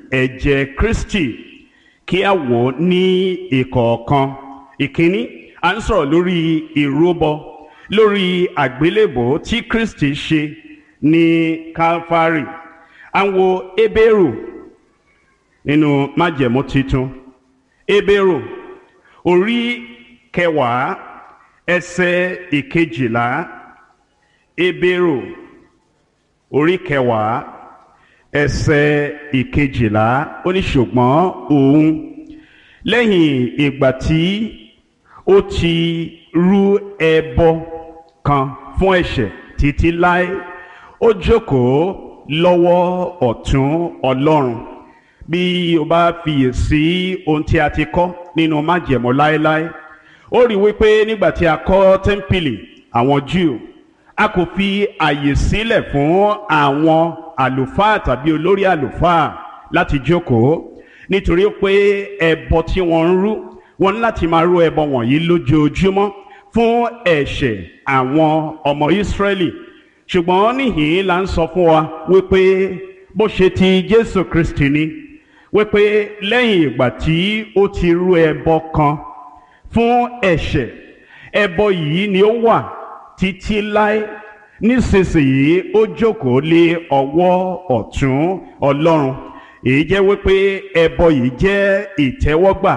ẹ̀jẹ̀ Kristi kí a wò ní ìkọ̀ọ̀kan. Ìkíní, à ń sọ̀rọ̀ lórí ìrúbọ lórí àgbélébò tí Kristi ṣe ní Calvary. À ń wo Hébérù nínú májẹ̀mú titun. Hébérù orí kẹwàá ẹsẹ̀ ìkejìlá. Hébérù orí kẹwàá ẹsẹ̀ ìkejìlá, ó ní ṣùgbọ́n òun lẹ́yìn ìgbà tí ó ti rú ẹbọ kan fún ẹ̀ṣẹ̀ títí láé, ó jókòó lọ́wọ́ ọ̀tún Ọlọ́run. Bí o bá fiyèsí ohun tí a ti kọ́ nínú májẹ̀mú láéláé, ó rí wípé nígbà tí a kọ́ tẹ́ḿpìlì àwọn Júù, a kò fi àyè sílẹ̀ fún àwọn àlùfáà tàbí olórí àlùfáà láti jókòó, nítorí pé ẹbọ tí wọ́n ń rú, wọ́n ní láti máa rú ẹbọ wọ̀nyí lójoojúmọ́ fún ẹ̀ṣẹ̀ àwọn ọmọ Ísírẹ́lì. Ṣùgbọ́n níhìn-ín là ń sọ fún wa wípé bó ṣe ti Jésù Kristi ni, wípé lẹ́yìn ìgbà tí ó ti rú ẹbọ kan fún ẹ̀ṣẹ̀, ẹbọ yìí ni ó wà títí láé. Nísinsìnyí ó jókòó lé ọwọ́ ọ̀tún Ọlọ́run. Èyí jẹ́ wípé ẹbọ yìí jẹ́ ìtẹ́wọ́gbà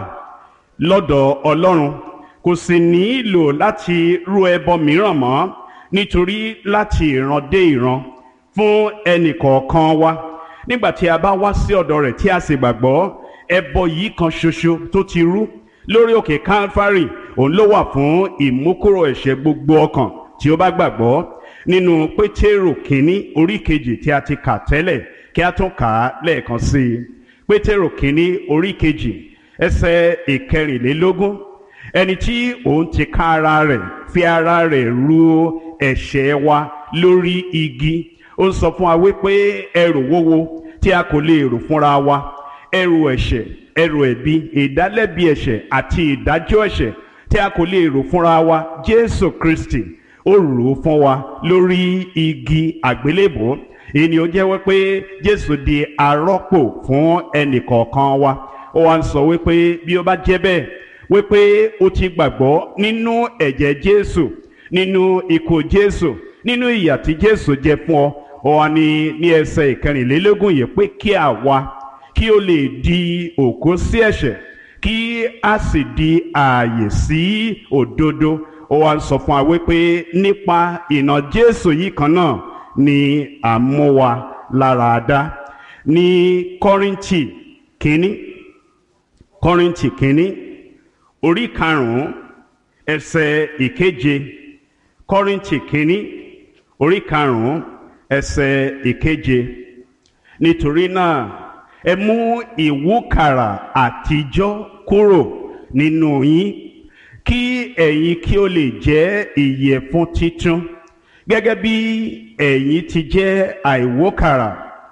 lọ́dọ̀ Ọlọ́run. Kò sì nílò láti rú ẹbọ mìíràn mọ́, nítorí láti ìran dé ìran fún ẹnìkọ̀ọ̀kan wa, nígbà tí a bá wá sí ọ̀dọ̀ rẹ̀ tí a sì gbàgbọ́, ẹbọ yìí kan ṣoṣo tó ti rú lórí òkè Calvary, òun ló wà fún ìmúkúrò ẹ̀ṣẹ̀ gbogbo ọkàn tí ó bá gbàgbọ́. Nínú Pétérù kínní orí kejì tí a ti kà tẹ́lẹ̀, kí a tún kà á lẹ́ẹ̀kan sí i. Pétérù kínní orí kejì ẹsẹ̀ ìkẹrìnlélógún. Ẹni tí òun ti ká ara rẹ̀ fi ara rẹ̀ rú ẹ̀ṣẹ̀ wa lórí igi. Ó ń sọ fún wa wípé ẹrù wúwo tí a kò lè rù fúnra wa, ẹrù ẹ̀ṣẹ̀, ẹrù ẹ̀bi, ìdálẹ́bi ẹ̀ṣẹ̀ àti ìdájọ́ ẹ̀ṣẹ̀ tí a kò lè rù fúnra wa, Jésù Kristi ó rù ú fún wa lórí igi àgbélébò. Èyí ni ó jẹ́ wípé Jésù di arọ́pò fún ẹnìkọ̀ọ̀kan wa. Ó wá ń sọ wípé bí ó bá jẹ́ bẹ́ẹ̀, wípé ó ti gbàgbọ́ nínú ẹ̀jẹ̀ Jésù, nínú ikú Jésù, nínú ìyà tí Jésù jẹ fún ọ. Ó wá ní ẹsẹ̀ ìkẹrìnlélógún yìí pé kí àwa kí ó lè di òkú sí ẹ̀ṣẹ̀, kí a sì di ààyè sí òdodo. Ó wá ń sọ fún wa wípé nípa ìnà Jésù yìí kan náà ni à ń mú wa lára dá. Ní Kọ́ríńtì kínní orí karùn-ún ẹsẹ̀ ìkeje. Kọ́ríńtì kínní orí karùn-ún ẹsẹ̀ ìkeje. Nítorí náà ẹ mú ìwúkàrà àtijọ́ kúrò nínú yín, kí ẹ̀yin kí ó lè jẹ́ ìyẹ̀fun titun, gẹ́gẹ́ bí ẹ̀yin ti jẹ́ àìwúkàrà.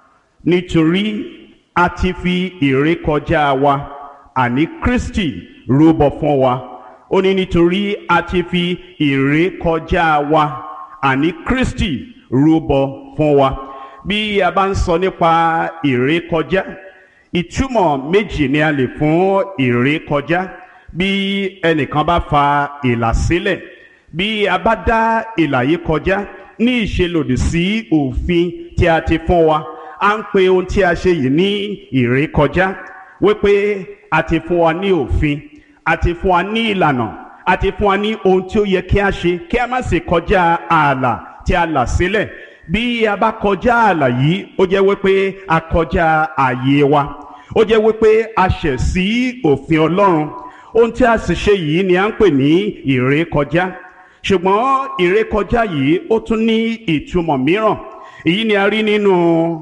Nítorí a ti fi ìrékọjá wa, àní Kristi, rúbọ fún wa. Ó ní nítorí a ti fi ìrékọjá wa, àní Kristi, rúbọ fún wa. Bí a bá ń sọ nípa ìrékọjá, ìtumọ̀ méjì ni a lè fún ìrékọjá. Bí ẹnìkan bá fa ìlà sílẹ̀, bí a bá dá ìlà yìí kọjá ní ìṣelòdì sí òfin tí a ti fún wa, à ń pe ohun tí a ṣe yìí ní ìrékọjá. Wípé a ti fún wa ní òfin, a ti fún wa ní ìlànà, a ti fún wa ní ohun tí ó yẹ kí a ṣe, kí a má ṣe kọjá ààlà tí a là sílẹ̀. Bí a bá kọjá ààlà yìí, ó jẹ́ wípé a kọjá ààyè wa, ó jẹ́ wípé a ṣẹ̀ sí òfin Ọlọ́run. Ohun tí a sì ṣe yìí ni à ń pè ní ìrékọjá. Ṣùgbọ́n ìrékọjá yìí ó tún ní ìtumọ̀ mìíràn. Èyí ni a rí nínú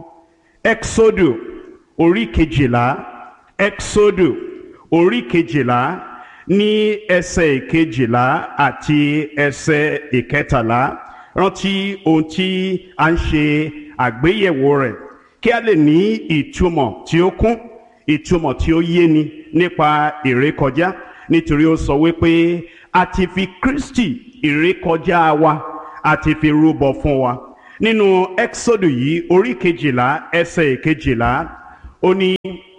Ẹ́kísódù orí kejìlá. Ẹ́kísódù orí kejìlá ní ẹsẹ̀ ìkejìlá àti ẹsẹ̀ ìkẹtàlá. Rántí ohun tí a ń ṣe àgbéyẹ̀wò rẹ̀ kí a lè ní ìtumọ̀ tí ó kún, ìtumọ̀ tí ó yéni nípa ìrékọjá. Nítorí ó sọ wípé a ti fi Kristi, ìrékọjá wa, a ti fi rúbọ fún wa. Nínú Ẹ́kísódù yìí orí kejìlá ẹsẹ̀ ìkejìlá, ó ní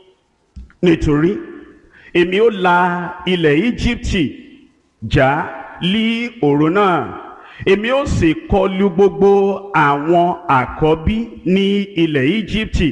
nítorí èmi ó la ilẹ̀ Íjíbítì já lí òru náà, èmi ó sì kọlu gbogbo àwọn àkọ́bí ní ilẹ̀ Íjíbítì,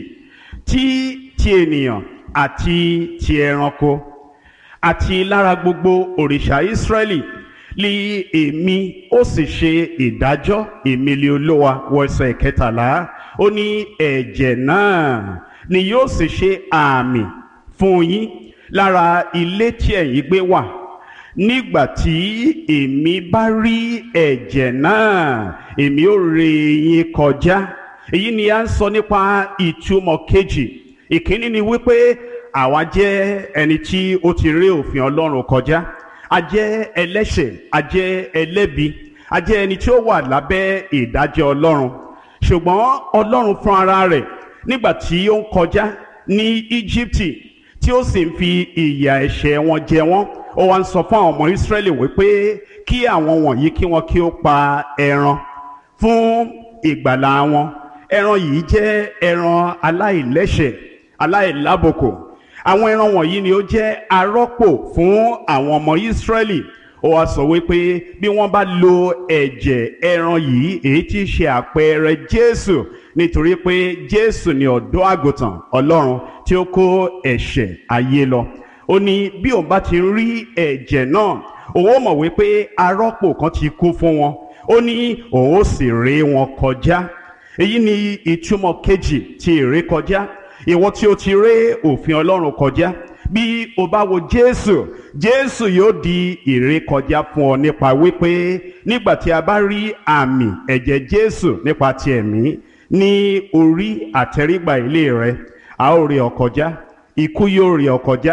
ti ènìyàn àti ti ẹranko, àti lára gbogbo òrìṣà Ísírẹ́lì li èmi ó sì ṣe ìdájọ́, èmi li Olúwa. Wọ ẹsẹ̀ kẹtàlá, ó ní ẹ̀jẹ̀ náà ni yóò sì ṣe àmì fún yín lára ilé tí ẹ̀yin gbé wà. Nígbà tí èmi bá rí ẹ̀jẹ̀ náà, èmi ó ré yín kọjá. Èyí ni a ń sọ nípa ìtumọ̀ kejì. Ìkíní ni wípé àwa jẹ́ ẹni tí ó ti ré òfin Ọlọ́run kọjá. A jẹ́ ẹlẹ́ṣẹ̀, a jẹ́ ẹlẹ́bi, a jẹ́ ẹni tí ó wà lábẹ́ ìdájọ́ Ọlọ́run. Ṣùgbọ́n Ọlọ́run fún ara rẹ̀, nígbà tí ó ń kọjá ní Íjíbítì tí ó sì ń fi ìyà ẹ̀ṣẹ̀ wọn jẹ wọ́n, ó wá ń sọ fún àwọn ọmọ Ísírẹ́lì wípé kí àwọn wọ̀nyí kí ó pa ẹran fún ìgbàlà wọn. Ẹran yìí jẹ́ ẹran aláìlẹ́ṣẹ̀, aláìlábùkù. Àwọn ẹran wọ̀nyí ni ó jẹ́ arọ́pò fún àwọn ọmọ Ísírẹ́lì. Ó wá sọ wípé bí wọ́n bá lo ẹ̀jẹ̀ ẹran yìí, èyí tí í ṣe àpẹẹrẹ Jésù, nítorí pé Jésù ni ọ̀dọ́ àgùntàn Ọlọ́run tí ó kó ẹ̀ṣẹ̀ ayé lọ. Ó ní bí òun bá ti rí ẹ̀jẹ̀ náà, òun ó mọ̀ wípé arọ́pò kan ti kú fún wọn. Ó ní òun ó sì ré wọn kọjá. Èyí ni ìtumọ̀ kejì ti ìrékọjá. Ìwọ tí o ti ré òfin Ọlọ́run kọjá, bí o bá wo Jésù yóò di ìrékọjá fún ọ nípa wípé nígbà tí a bá rí àmì ẹ̀jẹ̀ Jésù nípa ti ẹ̀mí ní orí àtẹrígbà ilé rẹ, a ó ré ọ kọjá. Ikú yóò ré ọ kọjá,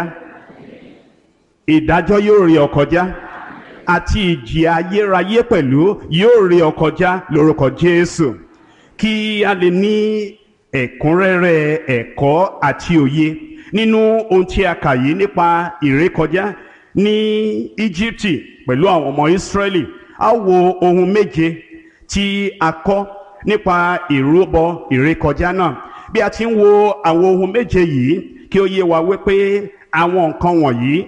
ìdájọ́ yóò ré ọ kọjá, àti ìjìyà ayérayé pẹ̀lú yóò ré ọ kọjá lórúkọ Jésù. Kí a lè ní ẹ̀kúnrẹ́rẹ́ ẹ̀kọ́ àti òye nínú ohun tí a kà yìí nípa ìrékọjá ní Íjíbítì pẹ̀lú àwọn ọmọ Ísírẹ́lì, a wo ohun méje tí a kọ́ nípa ìrúbọ ìrékọjá náà. Bí a ti ń wo àwọn ohun méje yìí, kí ó yé wa wípé àwọn nǹkan wọ̀nyí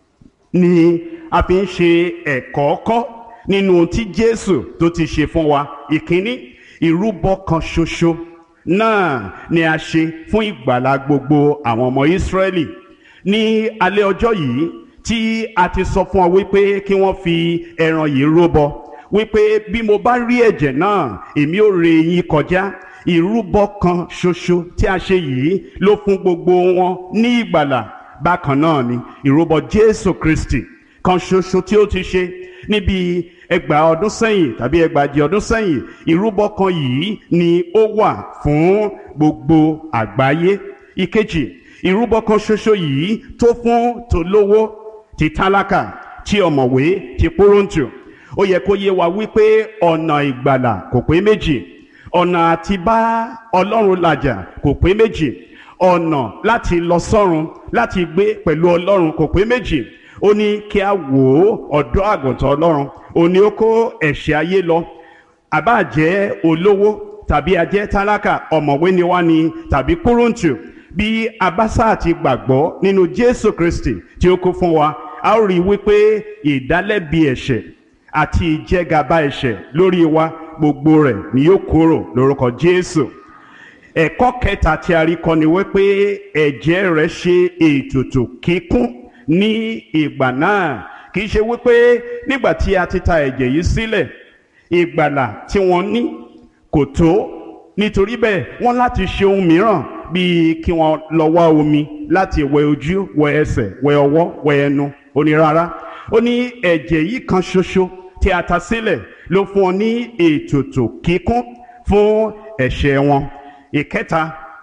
ni a fi ń ṣe ẹ̀kọ́ kọ́ nínú ohun tí Jésù tó ti ṣe fún wa. Ìkíní, ìrúbọ kan ṣoṣo náà ni a ṣe fún ìgbàlà gbogbo àwọn ọmọ Ísírẹ́lì. Ní alẹ́ ọjọ́ yìí tí a ti sọ fún ọ wípé kí wọ́n fi ẹran yìí rúbọ, wípé bí mo bá rí ẹ̀jẹ̀ náà, èmi ó ré yín kọjá. Ìrúbọ kan ṣoṣo tí a ṣe yìí ló fún gbogbo wọn ní ìgbàlà. Bákan náà ni ìrúbọ Jésù Kristi kan ṣoṣo tí ó ti ṣe níbi ẹgbàá ọdún sẹ́yìn tàbí ẹgbàájì ọdún sẹ́yìn. Ìrúbọ kan yìí ni ó wà fún gbogbo àgbáyé. Ìkejì, ìrúbọ kan ṣoṣo yìí tó fún tolówó, ti tálákà, ti ọ̀mọ̀wé, ti pọ́rọ̀ǹtù. Ó yẹ kó yé wa wípé ọ̀nà ìgbàlà kò pé méjì. Ọ̀nà àti bá Ọlọ́run làjà kò pé méjì. Ọ̀nà láti lọ sọ́run, láti gbé pẹ̀lú Ọlọ́run kò pé méjì. Ó ní kí a wò ọ̀dọ́ àgùntàn Ọlọ́run. Ó ní ó kó ẹ̀ṣẹ̀ ayé lọ. Àbá jẹ́ olówó tàbí a jẹ́ tálákà, ọ̀mọ̀wé ni wá ni tàbí kúrúǹtù, bí a bá sáà ti gbàgbọ́ nínú Jésù Kristi tí ó kú fún wa, a ó rí wípé ìdálẹ́bi ẹ̀ṣẹ̀ àti ìjẹgàba ẹ̀ṣẹ̀ lórí wa, gbogbo rẹ̀ ni yóò kúrò lórúkọ Jésù. Ẹ̀kọ́ kẹta tí a rí kọ́ ni wípé ẹ̀jẹ̀ rẹ̀ ṣe ètùtù kíkún ní ìgbà náà. Kì í ṣe wípé nígbà tí a ti ta ẹ̀jẹ̀ yìí sílẹ̀, ìgbàlà tí wọ́n ní kò tó. Nítorí bẹ́ẹ̀ wọ́n láti ṣe ohun mìíràn, bíi kí wọ́n lọ wá omi láti wẹ ojú, wẹ ẹsẹ̀, wẹ ọwọ́, wẹ ẹnu. Ó ní rárá. Ó ní ẹ̀jẹ̀ yìí kan ṣoṣo tí a ta sílẹ̀ ló fún ọ ní ètùtù kíkún fún ẹ̀ṣẹ̀ wọn. Ìkẹta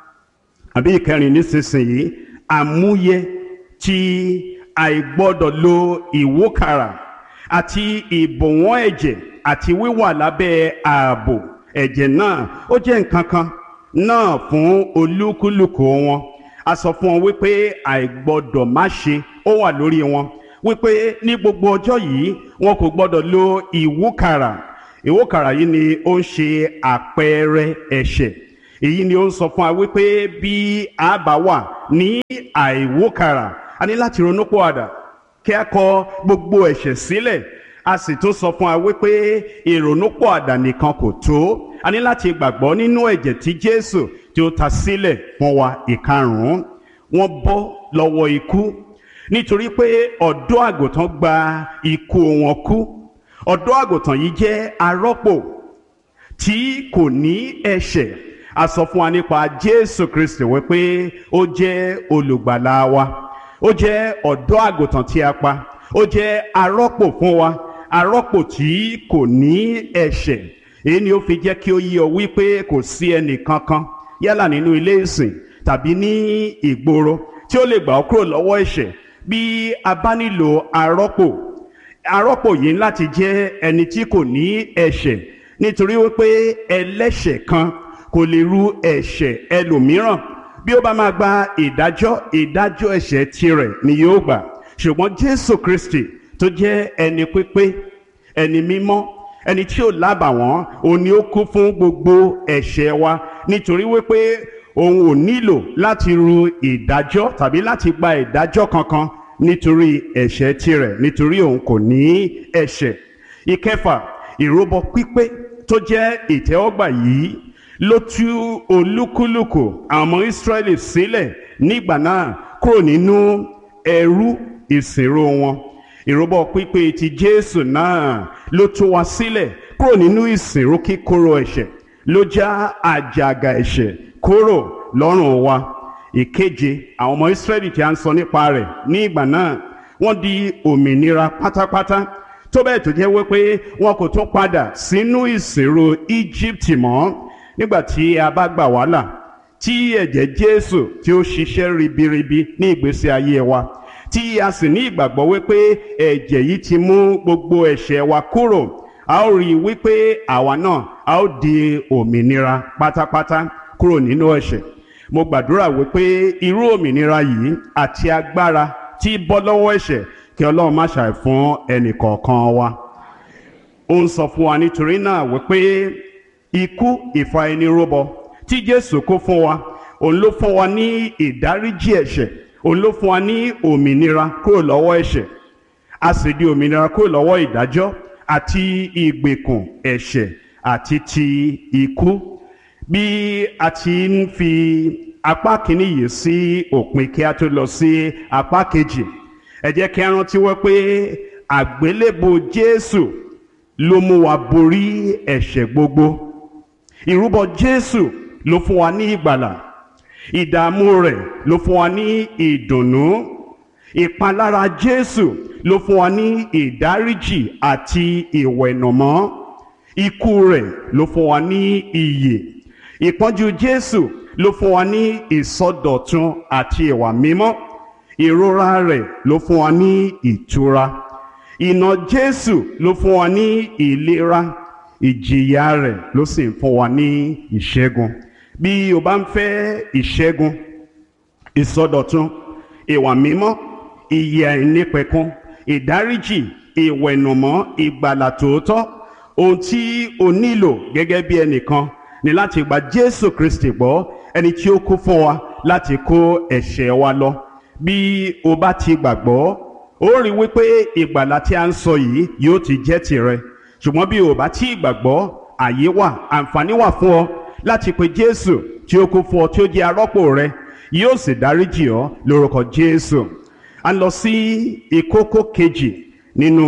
àbí ìkẹrin nísinsìnyí, àmúyẹ tí àìgbọ́dọ̀ lo ìwúkàrà àti ìbòwọ́n ẹ̀jẹ̀ àti wíwà lábẹ́ ààbò ẹ̀jẹ̀ náà, ó jẹ́ nǹkan kan náà fún olúkúlùkù wọn. A sọ fún wọn wípé àìgbọ́dọ̀ má ṣe ó wà lórí wọn, wípé ní gbogbo ọjọ́ yìí wọn kò gbọ́dọ̀ lo ìwúkàrà. Ìwúkàrà yìí ni ó ń ṣe àpẹẹrẹ ẹ̀ṣẹ̀. èyí ni ó ń sọ fún wa wípé bí a bá wà ní àìwókàrà a ní láti ronúpìwàdà kí a kọ gbogbo ẹ̀ṣẹ̀ sílẹ̀. A sì tún sọ fún wa wípé ìrònúpìwàdà nìkan kò tó, a ní láti gbàgbọ́ nínú ẹ̀jẹ̀ tí Jésù tí ó ta sílẹ̀ fún wa. Ìkarùn-ún, wọ́n bọ́ lọ́wọ́ ikú nítorí pé ọ̀dọ́ àgùntàn gba ikú wọn kú. Ọ̀dọ́ àgùntàn yìí jẹ́ arọ́pò tí kò ní ẹ̀ṣẹ̀. A sọ fún wa nípa Jésù Kristi wípé ó jẹ́ olùgbàlà wa, ó jẹ́ ọ̀dọ́ àgùntàn tí a pa, ó jẹ́ arọ́pò fún wa, arọ́pò tí kò ní ẹ̀ṣẹ̀. Èyí ni ó fi jẹ́ kí ó yé ọ wípé kò sí ẹnì kankan yálà nínú ilé ìsìn tàbí ní ìgboro tí ó lè gbà ọ́ kúrò lọ́wọ́ ẹ̀ṣẹ̀ bí a bá nílò arọ́pò. Arọ́pò yìí láti jẹ́ ẹni tí kò ní ẹ̀ṣẹ̀, nítorí wípé ẹlẹ́ṣẹ̀ kan kò lè ru ẹ̀ṣẹ̀ ẹlòmíràn. Bí ó bá máa gba ìdájọ́ ẹ̀ṣẹ̀ tirẹ̀ ni yóò gbà. Ṣùgbọ́n Jésù Kristi tó jẹ́ ẹni pípé, ẹni mímọ́, ẹni tí ò lábàwọ́n, òun ni ó kú fún gbogbo ẹ̀ṣẹ̀ wa, nítorí wípé òun ò nílò láti ru ìdájọ́ tàbí láti gba ìdájọ́ kankan nítorí ẹ̀ṣẹ̀ tirẹ̀, nítorí òun kò ní ẹ̀ṣẹ̀. Ìkẹfà, ìrúbọ pípé tó jẹ́ ìtẹ́wọ́gbà yìí ló tú olúkúlùkù àwọn ọmọ Ísírẹ́lì sílẹ̀ nígbà náà kúrò nínú ẹrú ìsìnrò wọn. Ìrúbọ pípé ti Jésù náà ló tú wa sílẹ̀ kúrò nínú ìsìnrò kíkorò ẹ̀ṣẹ̀, ló já àjàgà ẹ̀ṣẹ̀ kúrò lọ́rùn wa. Ìkeje, àwọn ọmọ Ísírẹ́lì tí a ń sọ nípa rẹ̀ ní ìgbà náà wọ́n di òmìnira pátápátá, tó bẹ́ẹ̀ tó jẹ́ wípé wọn kò tún padà sínú ìsìnrò Íjíbítì mọ́. Nígbà tí a bá gbà wá là, tí ẹ̀jẹ̀ Jésù tí ó ṣiṣẹ́ ribiribi ní ìgbésí ayé wa, tí a sì ní ìgbàgbọ́ wípé ẹ̀jẹ̀ yìí ti mú gbogbo ẹ̀ṣẹ̀ wa kúrò, a ó rí i wípé àwa náà a ó di òmìnira pátápátá kúrò nínú ẹ̀ṣẹ̀. Mo gbàdúrà wípé irú òmìnira yìí àti agbára tí bọ́ lọ́wọ́ ẹ̀ṣẹ̀ kí Ọlọ́run má ṣàì fún ẹnì kọ̀ọ̀kan wa. Ó ń sọ fún wa nítorí náà wípé ikú ìfà ẹni rúbọ tí Jésù kó fún wa, òun ló fún wa ní ìdáríjì ẹ̀ṣẹ̀, òun ló fún wa ní òmìnira kúrò lọ́wọ́ ẹ̀ṣẹ̀. A sì di òmìnira kúrò lọ́wọ́ ìdájọ́ àti ìgbèkùn ẹ̀ṣẹ̀ àti ti ikú. Bí a ti ń fi apá kìíní yìí sí òpin kí a tó lọ sí apá kejì, ẹ jẹ́ kí a rántí wọ́n pé àgbélébùú Jésù ló mú wa borí ẹ̀ṣẹ̀ gbogbo. Ìrúbọ Jésù ló fún wa ní ìgbàlà. Ìdààmú rẹ̀ ló fún wa ní ìdùnnú. Ìpalára Jésù ló fún wa ní ìdáríjì àti ìwẹ̀nùmọ́. Ikú rẹ̀ ló fún wa ní ìyè. Ìpọ́njú Jésù ló fún wa ní ìsọdọ̀tun àti ìwà mímọ́. Ìrora rẹ̀ ló fún wa ní ìtura. Ìnà Jésù ló fún wa ní ìlera. Ìjìyà rẹ̀ ló sì ń fún wa ní ìṣẹ́gun. Bí o bá ń fẹ́ ìṣẹ́gun, ìsọdọ̀tun, ìwà mímọ́, ìyè àìnípẹ̀kun, ìdáríjì, ìwẹ̀nùmọ́, ìgbàlà tòótọ́, ohun tí o nílò gẹ́gẹ́ bí ẹnìkan ni láti gba Jésù Kristi gbọ́, ẹni tí ó kú fún wa láti kó ẹ̀ṣẹ̀ wa lọ. Bí o bá ti gbàgbọ́, ó rí wípé ìgbàlà tí a ń sọ yìí yóò ti jẹ́ tìrẹ. Ṣùgbọ́n bí o bá ti gbàgbọ́, àyè wà, àǹfààní wà fún ọ láti pe Jésù tí ó kú fún ọ, tí ó jẹ́ arọ́pò rẹ, yóò sì dáríjì ọ́ lórúkọ Jésù. A ń lọ sí ìkókó kejì nínú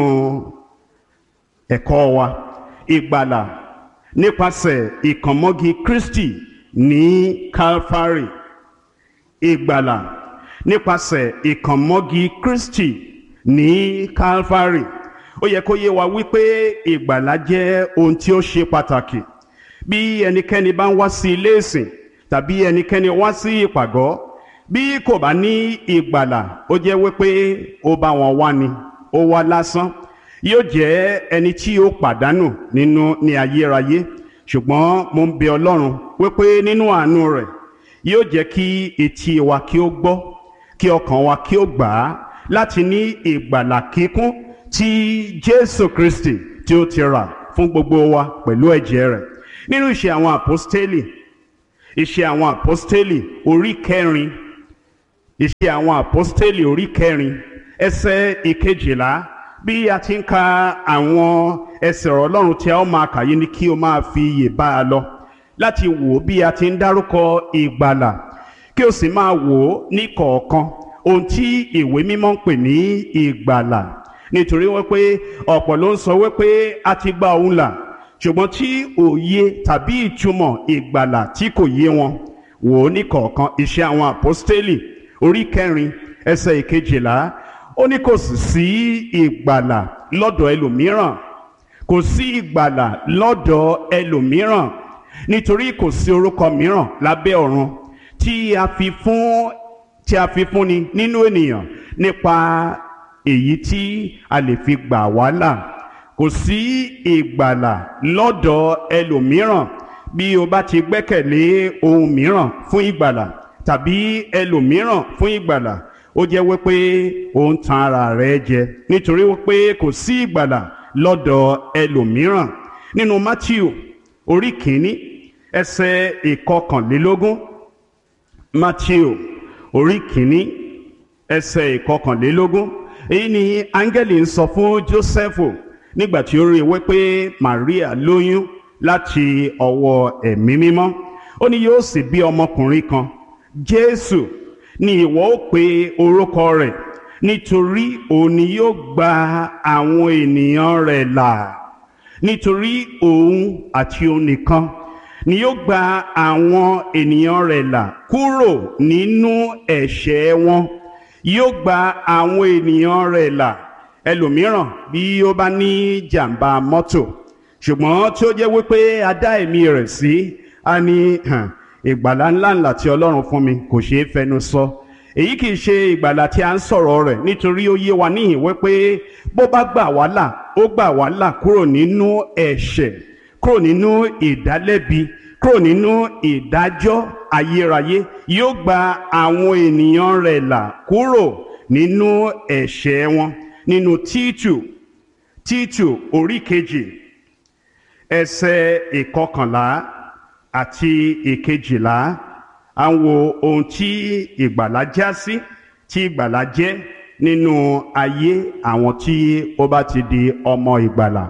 ẹ̀kọ́ wa. Ìgbàlà nípasẹ̀ ìkànmọ́gi Kristi ní Calvary. Ìgbàlà nípasẹ̀ ìkànmọ́gi Kristi ní Calvary. Ó yẹ kó yé wa wípé ìgbàlà jẹ́ ohun tí ó ṣe pàtàkì. Bí ẹnikẹ́ni bá ń wá sí ilé ìsìn tàbí ẹnikẹ́ni wá sí ìpàgọ́, bí kò bá ní ìgbàlà, ó jẹ́ wípé ó bá wọn wá ni, ó wá lásán. Yóò jẹ́ ẹni tí ó pàdánù ní ayérayé. Ṣùgbọ́n mo ń bẹ Ọlọ́run wípé nínú àánú rẹ̀ yóò jẹ́ kí etí wa kí ó gbọ́, kí ọkàn wa kí ó gbà á láti ní ìgbàlà kíkún tí Jésù Kristi tí ó ti rà fún gbogbo wa pẹ̀lú ẹ̀jẹ̀ rẹ̀. Nínú Ìṣe àwọn Àpọ́stélì, Iṣẹ́ àwọn àpọ́stélì orí kẹrin, Iṣẹ́ àwọn àpọ́stélì orí kẹrin ẹsẹ̀ ìkejìlá. Bí a ti ń ka àwọn ẹsẹ̀ ọ̀rọ̀ Ọlọ́run tí a ó máa kà yìí ni kí o máa fi iyè bá a lọ láti wò ó bí a ti ń dárúkọ ìgbàlà, kí o sì máa wò ó ní kọ̀ọ̀kan ohun tí ìwé mímọ́ ń pè ní ìgbàlà. Nítorí wípé ọ̀pọ̀ ló ń sọ wípé a ti gba òun là, ṣùgbọ́n tí òye tàbí ìtumọ̀ ìgbàlà tí kò yé wọn. Wò ó ní kọ̀ọ̀kan. Iṣẹ́ àwọn àpọ́stélì orí kẹrin ẹsẹ̀ ìkejìlá. Ó ní kò sì sí ìgbàlà lọ́dọ̀ ẹlòmíràn, kò sí ìgbàlà lọ́dọ̀ ẹlòmíràn, nítorí kò sí orúkọ mìíràn lábẹ́ ọ̀run tí a fi fúnni nínú ènìyàn nípa èyí tí a lè fi gbà wá là. Kò sí ìgbàlà lọ́dọ̀ ẹlòmíràn. Bí o bá ti gbẹ́kẹ̀lé ohun mìíràn fún ìgbàlà tàbí ẹlòmíràn fún ìgbàlà, ó jẹ́ wípé ó ń tan ara rẹ̀ jẹ, nítorí wípé kò sí ìgbàlà lọ́dọ̀ ẹlòmíràn. Nínú Mátíù orí kìíní ẹsẹ̀ ìkọkànlélógún, Mátíù orí kìíní ẹsẹ̀ ìkọkànlélógún, èyí ni áńgẹ́lì ń sọ fún Jósẹ́fù nígbà tí ó rí wípé Màríà lóyún láti ọwọ́ ẹ̀mí mímọ́. Ó ní yóò sì bí ọmọkùnrin kan, Jésù ni ìwọ ó pe orúkọ rẹ̀, nítorí òun ni yóò gba àwọn ènìyàn rẹ̀ là. Nítorí òun àti òun nìkan ni yóò gba àwọn ènìyàn rẹ̀ là kúrò nínú ẹ̀ṣẹ̀ wọn. Yóò gba àwọn ènìyàn rẹ̀ là. Ẹlòmíràn bí ó bá ní jàǹbá mọ́tò, ṣùgbọ́n tí ó jẹ́ wípé a dá ẹ̀mí rẹ̀ sí, a ní ìgbàlà ńláńlá tí Ọlọ́run fún mi kò ṣeé fẹnu sọ. Èyí kìí ṣe ìgbàlà tí a ń sọ̀rọ̀ rẹ̀, nítorí ó yé wa níhìn wípé bó bá gbà wá là, ó gbà wá là kúrò nínú ẹ̀ṣẹ̀, kúrò nínú ìdálẹ́bi, kúrò nínú ìdájọ́ ayérayé. Yóò gba àwọn ènìyàn rẹ̀ là kúrò nínú ẹ̀ṣẹ̀ wọn. Nínú Títù orí kejì ẹsẹ̀ ìkọkànlá àti ìkejìlá, à ń wo ohun tí ìgbàlà já sí, tí ìgbàlà jẹ́ nínú ayé àwọn tí ó bá ti di ọmọ ìgbàlà.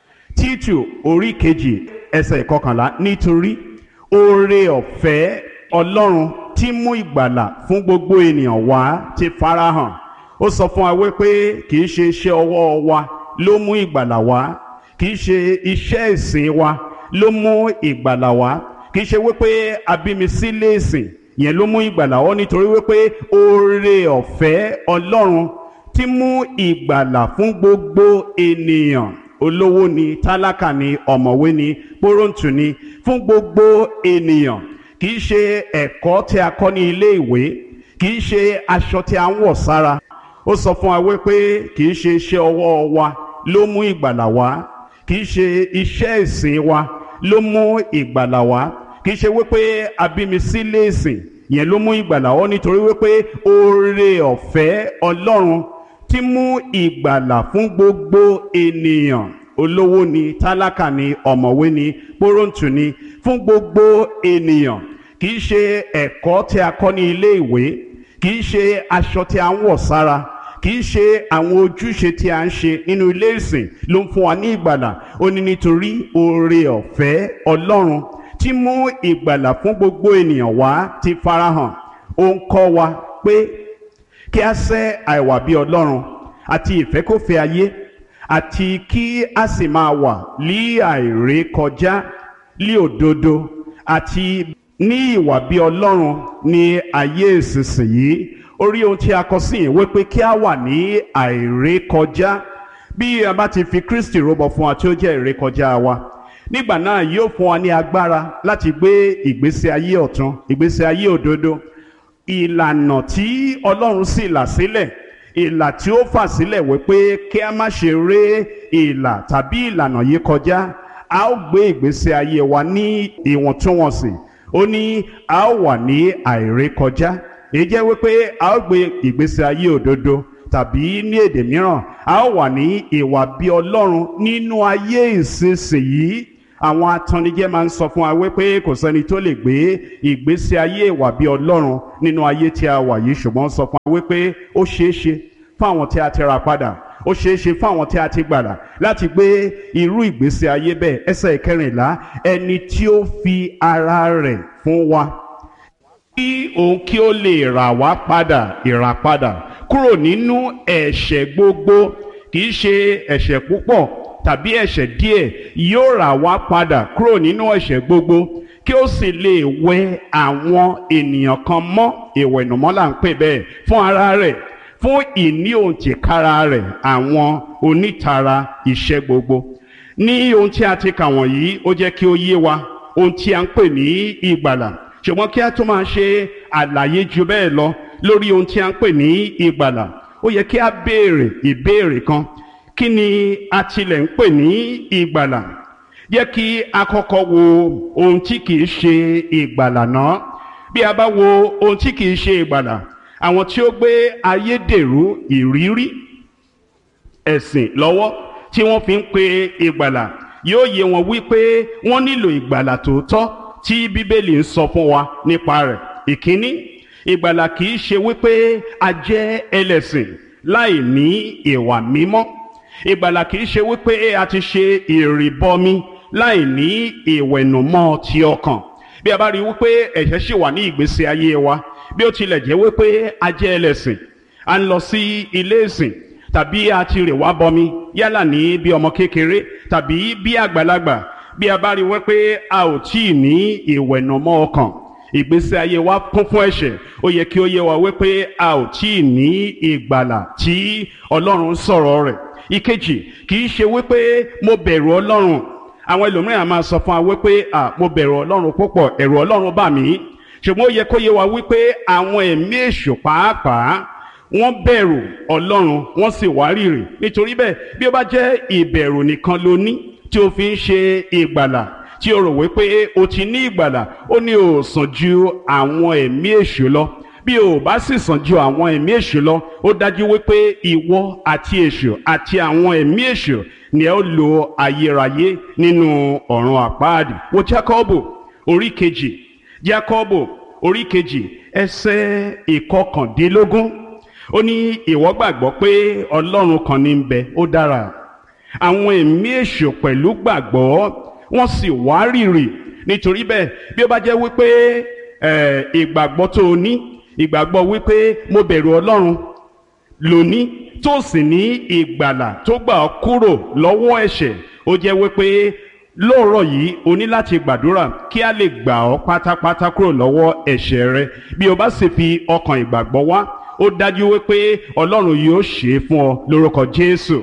Títù orí kejì ẹsẹ̀ ìkọkànlá, nítorí oore ọ̀fẹ́ Ọlọ́run tí mú ìgbàlà fún gbogbo ènìyàn wá ti farahàn. Ó sọ fún wa wípé kìí ṣe iṣẹ́ ọwọ́ wa ló mú ìgbàlà wá, kìí ṣe iṣẹ́ ìsìn wa ló mú ìgbàlà wá, kìí ṣe wípé abími sílé ìsìn yẹn ló mú ìgbàlà wá, nítorí wípé oore ọ̀fẹ́ Ọlọ́run tí mú ìgbàlà fún gbogbo ènìyàn, olówó ni, tálákà ni, ọ̀mọ̀wé ni, pọ́rọ̀ǹtù ni, fún gbogbo ènìyàn. Kìí ṣe ẹ̀kọ́ tí a kọ́ ní ilé ìwé, kìí ṣe aṣọ tí a ń wọ̀ sára. Ó sọ fún wa wípé kìí ṣe iṣẹ́ ọwọ́ wa ló mú ìgbàlà wá, kìí ṣe iṣẹ́ ìsìn wa ló mú ìgbàlà wá, kìí ṣe wípé abími sílé ìsìn yẹn ló mú ìgbàlà wá, nítorí wípé oore ọ̀fẹ́ Ọlọ́run tí mú ìgbàlà fún gbogbo ènìyàn, olówó ni, tálákà ni, ọ̀mọ̀wé ni, pọ́rọ̀ǹtù ni, fún gbogbo ènìyàn. Kìí ṣe ẹ̀kọ́ tí a kọ́ ní ilé ìwé, kìí ṣe aṣọ tí a ń wọ̀ sára, kìí ṣe àwọn ojúṣe tí a ń ṣe nínú ilé ìsìn ló ń fún wa ní ìgbàlà. Ó ní nítorí oore ọ̀fẹ́ Ọlọ́run tí mú ìgbàlà fún gbogbo ènìyàn wá ti farahàn. Ó ń kọ́ wa pé kí a sẹ́ àìwà bí Ọlọ́run àti ìfẹ́kọ̀fẹ́ ayé, àti kí a sì máa wà ní àìrékọjá, ní òdodo àti ní ìwà bí Ọlọ́run ní ayé ìsinsìnyí. Orí ohun tí a kọ sí ìwé pé kí a wà ní àìrékọjá. Bí a bá ti fi Kristi rúbọ fún wa tí ó jẹ́ ìrékọjá wa, nígbà náà yóò fún wa ní agbára láti gbé ìgbésí ayé ọ̀tun, ìgbésí ayé òdodo. Ìlànà tí Ọlọ́run sì là sílẹ̀, ìlà tí ó fà sílẹ̀ wípé kí a má ṣe ré ìlà tàbí ìlànà yìí kọjá, a ó gbé ìgbésí ayé wa ní ìwọ̀ntúnwọ̀nsì. Ó ní a ó wà ní àìrékọjá. Èyí jẹ́ wípé a ó gbé ìgbésí ayé òdodo, tàbí ní èdè mìíràn a ó wà ní ìwà bí Ọlọ́run nínú ayé ìsinsìnyí. àwọn atannijẹ máa ń sọ fún wa wípé kò sẹ́ni tó lè gbé ìgbésí ayé ìwà bí Ọlọ́run nínú ayé tí a wà yìí, ṣùgbọ́n sọ fún wa wípé ó ṣeé ṣe fún àwọn tí a ti rà padà, ó ṣeé ṣe fún àwọn tí a ti gbàlà láti gbé irú ìgbésí ayé bẹ́ẹ̀. Ẹsẹ̀ ìkẹrìnlá, ẹni tí ó fi ara rẹ̀ fún wa kí òun kí ó lè rà wá padà, ìràpadà kúrò nínú ẹ̀ṣẹ̀ gbogbo, kì í ṣe ẹ̀ṣẹ̀ púpọ̀ tàbí ẹ̀ṣẹ̀ díẹ̀, yóò rà wá padà kúrò nínú ẹ̀ṣẹ̀ gbogbo kí ó sì lè wẹ àwọn ènìyàn kan mọ́, ìwẹ̀nùmọ́ là ń pè bẹ́ẹ̀, fún ara rẹ̀, fún ìní òǹtìkára rẹ̀, àwọn onítara iṣẹ́ gbogbo. Ní ohun tí a ti kà wọ̀nyí, ó jẹ́ kí ó yé wa ohun tí a ń pè ní ìgbàlà, ṣùgbọ́n kí a tó máa ṣe àlàyé ju bẹ́ẹ̀ lọ lórí ohun tí a ń pè ní ìgbàlà, ó yẹ kí a béèrè ìbéèrè kan: kí ni a tilẹ̀ ń pè ní ìgbàlà? Yẹ kí a kọ́kọ́ wo ohun tí kìí ṣe ìgbàlà náà. Bí a bá wo ohun tí kìí ṣe ìgbàlà, àwọn tí ó gbé ayédèrú ìrírí ẹ̀sìn lọ́wọ́ tí wọ́n fi ń pe ìgbàlà, yóò yé wọn wípé wọ́n nílò ìgbàlà tòótọ́ tí Bíbélì ń sọ fún wa nípa rẹ̀. Ìkíní, ìgbàlà kìí ṣe wípé a jẹ́ ẹlẹ́sìn láì ní ìwà mímọ́. Ìgbàlà kìí ṣe wípé a ti ṣe ìrìbọmi láì ní ìwẹ̀nùmọ́ ti ọkàn. Bí a bá rí wípé ẹ̀ṣẹ̀ ṣì wà ní ìgbésí ayé wa, bí ó tilẹ̀ jẹ́ wípé a jẹ́ ẹlẹ́sìn, a ń lọ sí ilé ìsìn, tàbí a ti rè wá bọmi, yálà ní bí ọmọ kékeré tàbí bí àgbàlagbà, bí a bá rí wípé a ò tíì ní ìwẹ̀nùmọ́ ọkàn, ìgbésí ayé wa kún fún ẹ̀ṣẹ̀, ó yẹ kí ó yé wa wípé a ò tíì ní ìgbàlà tí Ọlọ́run sọ̀rọ̀ rẹ̀. Ìkejì, kì í ṣe wípé mo bẹ̀rù Ọlọ́run. Àwọn ẹlòmíràn máa sọ fún wa wípé mo bẹ̀rù Ọlọ́run púpọ̀, ẹ̀rù Ọlọ́run bà mí. Ṣùgbọ́n ó yẹ kó yé wa wípé àwọn ẹ̀mí èṣù pàápàá wọ́n bẹ̀rù Ọlọ́run, wọ́n sì wárìrì. Nítorí bẹ́ẹ̀, bí ó bá jẹ́ ìbẹ̀rù nìkan ló ní tí ó fi ń ṣe ìgbàlà, tí o rò wípé o ti ní ìgbàlà, ó ní o sàn ju àwọn ẹ̀mí èṣù lọ. Bí o bá sì sàn ju àwọn ẹ̀mí èṣù lọ, ó dájú wípé ìwọ àti èṣù àti àwọn ẹ̀mí èṣù ni ẹ ó lo ayérayé nínú ọ̀run àpáàdì. Wo Jákọ́bù orí kejì, Jákọ́bù orí kejì ẹsẹ̀ ìkọkàndínlógún, ó ní ìwọ gbàgbọ́ pé Ọlọ́run kan ní ń bẹ, ó dára. Àwọn ẹ̀mí èṣù pẹ̀lú gbàgbọ́, wọ́n sì wárìrì. Nítorí bẹ́ẹ̀, bí ó bá jẹ́ wípé ìgbàgbọ́ tó o ní, ìgbàgbọ́ wípé mo bẹ̀rù Ọlọ́run lóní, tó sì ní ìgbàlà tó gbà ọ́ kúrò lọ́wọ́ ẹ̀ṣẹ̀, ó jẹ́ wípé lóòrọ̀ yìí o ní láti gbàdúrà kí a lè gbà ọ́ pátápátá kúrò lọ́wọ́ ẹ̀ṣẹ̀ rẹ. Bí o bá sì fi ọkàn ìgbàgbọ́ wá, ó dájú wípé Ọlọ́run yóò ṣe é fún ọ lórúkọ Jésù.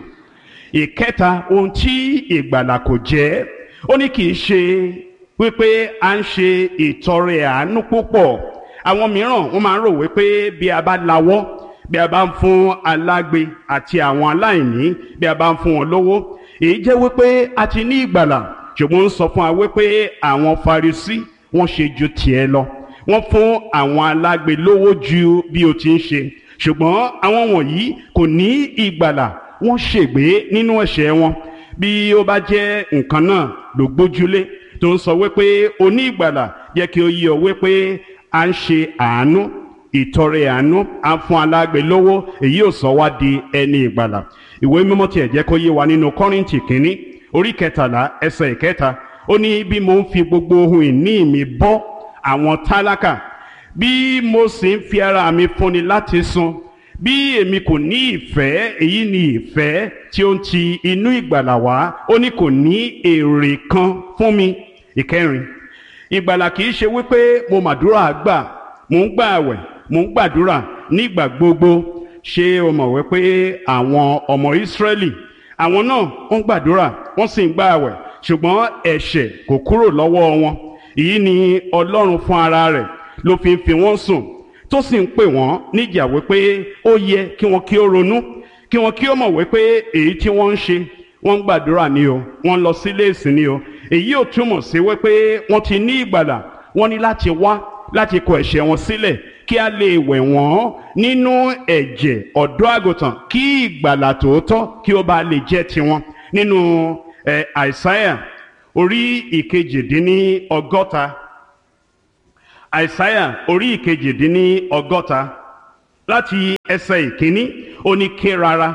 Ìkẹta, ohun tí ìgbàlà kò jẹ́, ó ní kì í ṣe wípé a ń ṣe ìtọrẹ àánú púpọ̀. Àwọn mìíràn wọ́n máa ń rò wípé bí a bá lawọ́, bí a bá ń fún alágbe àti àwọn aláìní, bí a bá ń fún wọn lówó, èyí jẹ́ wípé a ti ní ìgbàlà. Ṣùgbọ́n ń sọ fún wa wípé àwọn Farisí wọ́n ṣe ju tiẹ̀ lọ, wọ́n fún àwọn alágbe lówó ju bí o ti ń ṣe. Ṣùgbọ́n àwọn wọ̀nyí kò ní ìgbàlà, wọ́n ṣègbé nínú ẹ̀ṣẹ̀ wọn. Bí ó bá jẹ́ nǹkan náà ló gbójúlé tó ń sọ wípé o ní ìgbàlà, jẹ́ kí ó yé ọ wípé à ń ṣe àánú, ìtọrẹ àánú, à ń fún alágbe lówó, èyí ò sọ wá di ẹni ìgbàlà. Ìwé mímọ́ tiẹ̀ jẹ́ kó yé wa nínú Kọ́ríńtì kínní orí 13 ẹsẹ̀ 1, ó ní bí mo ń fi gbogbo ohun ìní mi bọ́ àwọn tálákà, bí mo sì ń fi ara mi fúnni láti sun, bí èmi kò ní ìfẹ́, èyí ni ìfẹ́ tí ó ń ti inú ìgbàlà wá, ó ní kò ní èrè kan fún mi. Ìkẹrin, ìgbàlà kìí ṣe wípé mo màdúrà gbà, mo ń gbààwẹ̀, mo ń gbàdúrà nígbà gbogbo. Ṣé o mọ̀ wípé àwọn ọmọ Ísírẹ́lì, àwọn náà wọ́n gbàdúrà, wọ́n sì ń gbààwẹ̀, ṣùgbọ́n ẹ̀ṣẹ̀ kò kúrò lọ́wọ́ wọn. Èyí ni Ọlọ́run fún ara rẹ̀ ló fi ń fi wọ́n sùn, tó sì ń pè wọ́n níjà wípé ó yẹ kí wọ́n kí ó ronú, kí wọ́n kí ó mọ̀ wípé èyí tí wọ́n ń ṣe, wọ́n ń gbàdúrà ni o, wọ́n ń lọ sílé ìsìn ni o. Èyí ò túmọ̀ sí wípé wọ́n ti ní ìgbàlà. Wọ́n ní láti wá láti kọ ẹ̀ṣẹ̀ wọn sílẹ̀ kí a lè wẹ̀ wọ́n nínú ẹ̀jẹ̀ ọ̀dọ́ àgùntàn, kí ìgbàlà tòótọ́ kí ó bá lè jẹ́ tiwọn. Nínú Àìsáyà orí ìkejìdínlọ́gọ́ta. àìsáyà orí ìkejìdínlọ́gọ́ta láti ẹsẹ̀ ìkíní, ó ní ké rárá,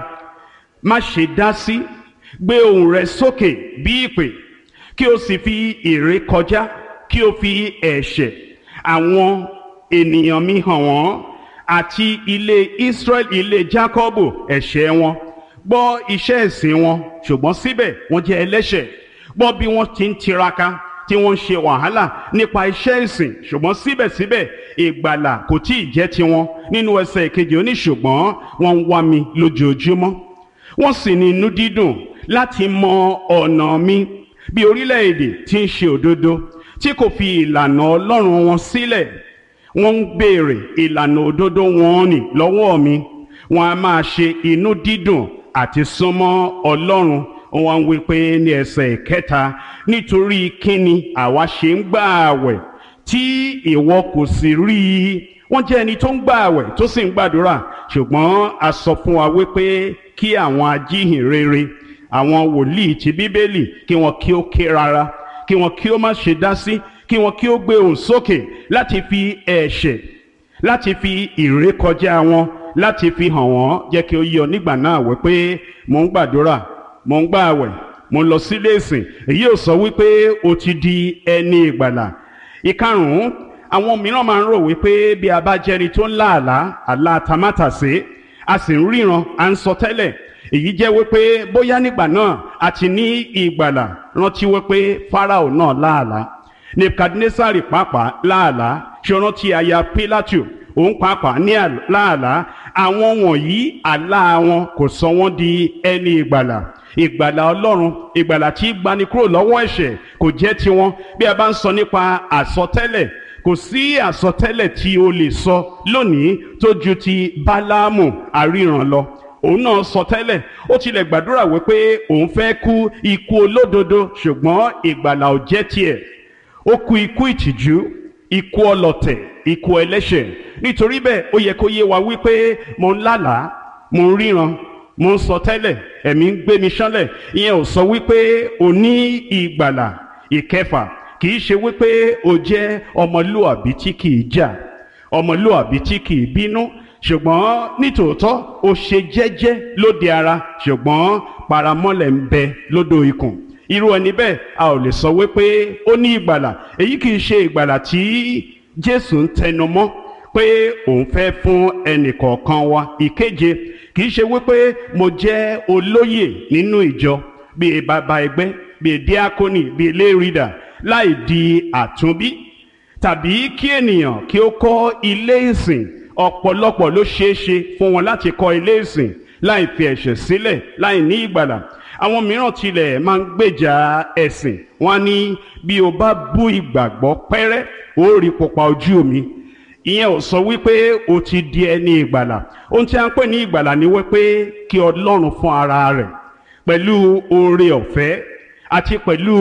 má ṣe dá sí, gbé ohùn rẹ sókè bí ìpè, kí o sì fi ìrékọjá, kí o fi ẹ̀ṣẹ̀ àwọn ènìyàn mi hàn wọ́n, àti ilé Israẹli, ilé Jákọ́bù, ẹ̀ṣẹ̀ wọn. Gbọ́ iṣẹ́ ẹ̀sìn wọn, ṣùgbọ́n síbẹ̀ wọ́n jẹ́ ẹlẹ́ṣẹ̀. Gbọ́ bí wọ́n ti ń tiraka, tí wọ́n ń ṣe wàhálà nípa iṣẹ́ ìsìn, ṣùgbọ́n síbẹ̀síbẹ̀ ìgbàlà kò tí ì jẹ́ tiwọn. Nínú ẹsẹ̀ ìkejì ó ní ṣùgbọ́n wọ́n ń wá mi lójoojúmọ́, wọ́n sì ní inú dídùn láti mọ ọ̀nà mi, bí orílẹ̀-èdè tí ń ṣe òdodo, tí kò fi ìlànà Ọlọ́run wọn sílẹ̀. Wọ́n ń béèrè ìlànà òdodo wọn nì lọ́wọ́ mi, wọ́n á máa ṣe inú dídùn àti súnmọ́ Ọlọ́run. Wọ́n wí pé ní ẹsẹ̀ ìkẹta, nítorí kíni àwa ṣe ń gbà àwẹ̀ tí ìwọ kò sì rí i? Wọ́n jẹ́ ẹni tó ń gbà àwẹ̀ tó sì ń gbàdúrà, ṣùgbọ́n a sọ fún wa wípé kí àwọn ajíhìnrere, àwọn wòlíì ti Bíbélì, kí wọn kí ó ké rárá, kí wọn kí ó má ṣe dá sí, kí wọn kí ó gbé ohùn sókè láti fi ẹ̀ṣẹ̀, láti fi ìrékọjá wọn, láti fi hàn wọ́n. Jẹ́ kí ó yé ọ nígbà náà wípé mò ń gbàdúrà, mò ń gbààwẹ̀, mò ń lọ sílé ìsìn. Èyí ò sọ wípé o ti di ẹni ìgbàlà. Ìkarùn-ún, àwọn mìíràn máa ń rò wípé bí a bá jẹ́ni tó ń lá àlá tamátàsé, a sì ń ríran, à ń sọ tẹ́lẹ̀, èyí jẹ́ wípé bóyá nígbà náà a ti ní ìgbàlà. Rántí wípé Fáráò náà láàlá, Nebukadnesari pàápàá láàlá, ṣe rántí aya Pílátù, òun pàápàá ní láàlá. Àwọn wọ̀nyí àlá wọn kò sọ wọ́n di ẹni ìgbàlà. Ìgbàlà Ọlọ́run, ìgbàlà tí gbani kúrò lọ́wọ́ ẹ̀ṣẹ̀, kò jẹ́ tiwọn. Bí a bá ń sọ nípa àsọtẹ́lẹ̀, kò sí àsọtẹ́lẹ̀ tí o lè sọ lónìí tó ju ti Báláámù aríran lọ. Òun náà sọ tẹ́lẹ̀, ó tilẹ̀ gbàdúrà wípé òun fẹ́ kú ikú olódodo, ṣùgbọ́n ìgbàlà ò jẹ́ tiẹ̀. Ó kú ikú ìtìjú, ikú ọlọ̀tẹ̀, ikú ẹlẹ́ṣẹ̀. Nítorí bẹ́ẹ̀ ó yẹ kó yé wa wípé mo ń lálàá, mo ń ríran, mo ń sọ tẹ́lẹ̀, ẹ̀mí ń gbé mi ṣánlẹ̀. Ìyẹn ò sọ wípé o ní ìgbàlà. Ìkẹfà, kì í ṣe wípé o jẹ́ ọmọlúàbí tí kì í jà, ọmọlúàbí tí kì í bínú, ṣùgbọ́n nítòótọ́ o ṣe jẹ́jẹ́ lóde ara, ṣùgbọ́n paramọ́lẹ̀ ń bẹ lódò ikùn. Irú ẹni bẹ́ẹ̀ a ò lè sọ wípé ó ní ìgbàlà. Èyí kì í ṣe ìgbàlà tí Jésù ń tẹnu mọ́ pé òun fẹ́ fún ẹnìkọ̀ọ̀kan wa. Ìkeje, kì í ṣe wípé mo jẹ́ olóyè nínú ìjọ, bíi bàbá ẹgbẹ́, bíi díákónì, bíi lérìdà, láì di àtúnbí, tàbí kí ènìyàn kí ó kọ́ ilé ìsìn. Ọ̀pọ̀lọpọ̀ ló ṣeé ṣe fún wọn láti kọ́ ilé ìsìn láì fi ẹ̀ṣẹ̀ sílẹ̀, láì ní ìgbàlà. Àwọn mìíràn tilẹ̀ máa ń gbèjà ẹ̀sìn. Wọ́n ní bí o bá bú ìgbàgbọ́ pẹ́rẹ́, ó rí pupa ojú mi. Ìyẹn ò sọ wípé o ti di ẹni ìgbàlà. Ohun tí a ń pè ní ìgbàlà ni wípé kí Ọlọ́run fún ara rẹ̀ pẹ̀lú oore ọ̀fẹ́ àti pẹ̀lú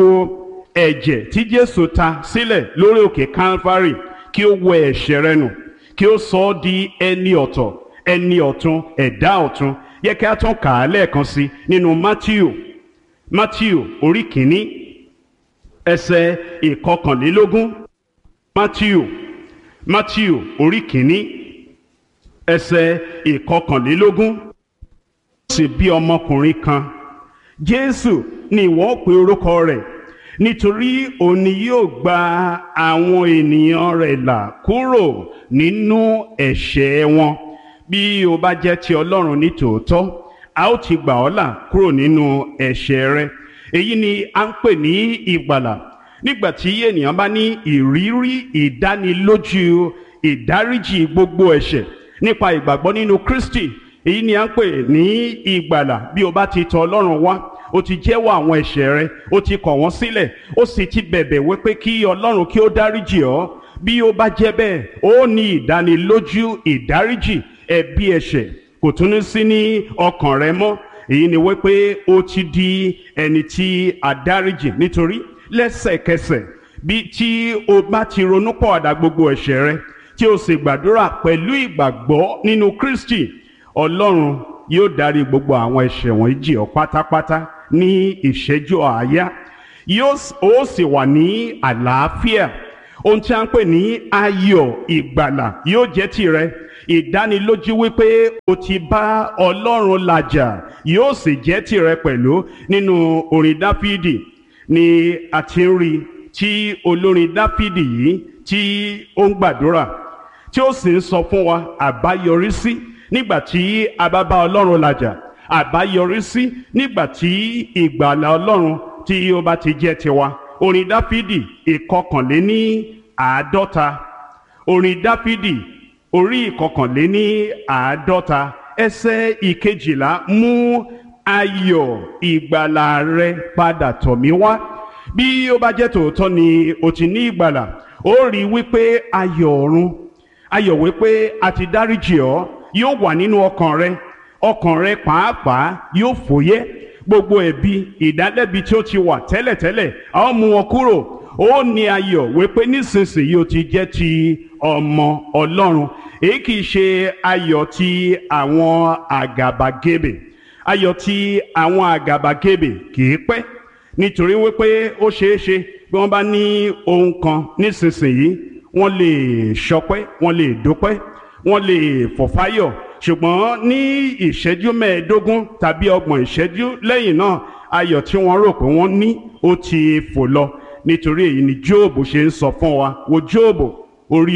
ẹ̀jẹ̀ tí Jésù ta sílẹ̀ lórí òkè Calvary, kí ó wẹ ẹ̀ṣẹ̀ rẹ nù, kí ó sọ ọ́ di ẹni ọ̀tọ̀, ẹni ọ̀tun, ẹ̀dá ọ̀tun. Yẹ kí a tún kà á lẹ́ẹ̀kan sí nínú Mátíù orí kìíní ẹsẹ̀ ìkọkànlélógún. Mátíù orí kìíní ẹsẹ̀ ìkọkànlélógún. Ó sì bí ọmọkùnrin kan, Jésù ni ìwọ ó pe orúkọ rẹ̀, nítorí òun ni yóò gba àwọn ènìyàn rẹ̀ là kúrò nínú ẹ̀ṣẹ̀ wọn. Bí o bá jẹ́ ti Ọlọ́run ní tòótọ́, a ó ti gbà ọ́ là kúrò nínú ẹ̀ṣẹ̀ rẹ. Èyí ni a ń pè ní ìgbàlà. Nígbà tí ènìyàn bá ní ìrírí ìdánilójú ìdáríjì gbogbo ẹ̀ṣẹ̀ nípa ìgbàgbọ́ nínú Kristi, èyí ni a ń pè ní ìgbàlà. Bí o bá ti tọ̀ Ọlọ́run wá, o ti jẹ́wọ́ àwọn ẹ̀ṣẹ̀ rẹ, o ti kọ̀ wọ́n sílẹ̀, o sì ti bẹ̀bẹ̀ wípé kí Ọlọ́run kí ó dáríjì ọ́. Bí ó bá jẹ́ bẹ́ẹ̀, ó ní ìdánilójú ìdáríjì ẹ̀bi ẹ̀ṣẹ̀, kò tún ní sí ní ọkàn rẹ mọ́. Èyí ni wípé ó ti di ẹni tí a dáríjì. Nítorí lẹ́sẹ̀kẹsẹ̀ tí o bá ti ronúpọ̀àdà gbogbo ẹ̀ṣẹ̀ rẹ, tí o sì gbàdúrà pẹ̀lú ìgbàgbọ́ nínú Kristi, Ọlọ́run yóò dárí gbogbo àwọn ẹ̀ṣẹ̀ wọ̀nyí jì ọ́ pátápátá ní ìṣẹ́jú àáyá. ó sì wà ní àlàáfíà. Ohun tí a ń pè ní ayọ̀ ìgbàlà yóò jẹ́ tìrẹ. Ìdánilójú wípé o ti bá Ọlọ́run làjà yóò sì jẹ́ tìrẹ pẹ̀lú. Nínú orin Dáfídì ni a ti ń rí tí olórin Dáfídì yìí tí ó ń gbàdúrà tí ó sì ń sọ fún wa àbáyọrísí nígbà tí a bá bá Ọlọ́run làjà, àbáyọrísí nígbà tí ìgbàlà Ọlọ́run tí ó bá ti jẹ́ tiwa. Orin Dáfídì 51, orin Dáfídì orí 51, ẹsẹ̀ 12, mú ayọ̀ ìgbàlà rẹ padà tọ̀ mí wá. Bí ó bá jẹ́ tòótọ́ ni o ti ní ìgbàlà, ó rí wípé ayọ̀ ọ̀run, ayọ̀ wípé a ti dáríjì ọ́ yóò wà nínú ọkàn rẹ pàápàá yóò fòyẹ́. Gbogbo ẹ̀bi ìdálẹ́bi tí ó ti wà tẹ́lẹ̀tẹ́lẹ̀ a ó mú wọn kúrò. Ó ní ayọ̀ wípé nísinsìnyí o ti jẹ́ ti ọmọ Ọlọ́run. Èyí kì í ṣe ayọ̀ ti àwọn àgàbàgebè. Ayọ̀ ti àwọn àgàbàgebè kì í pẹ́, nítorí wípé ó ṣeé ṣe bí wọ́n bá ní ohun kan nísinsìnyí wọ́n lè ṣọpẹ́, wọ́n lè dúpẹ́, wọ́n lè fọ̀fáyọ̀, ṣùgbọ́n ní ìṣẹ́jú 15 tàbí 30 ìṣẹ́jú lẹ́yìn náà ayọ̀ tí wọ́n rò pé wọ́n ní ó ti fò lọ. Nítorí èyí ni Jóòbù ṣe ń sọ fún wa. Wo Jóòbù orí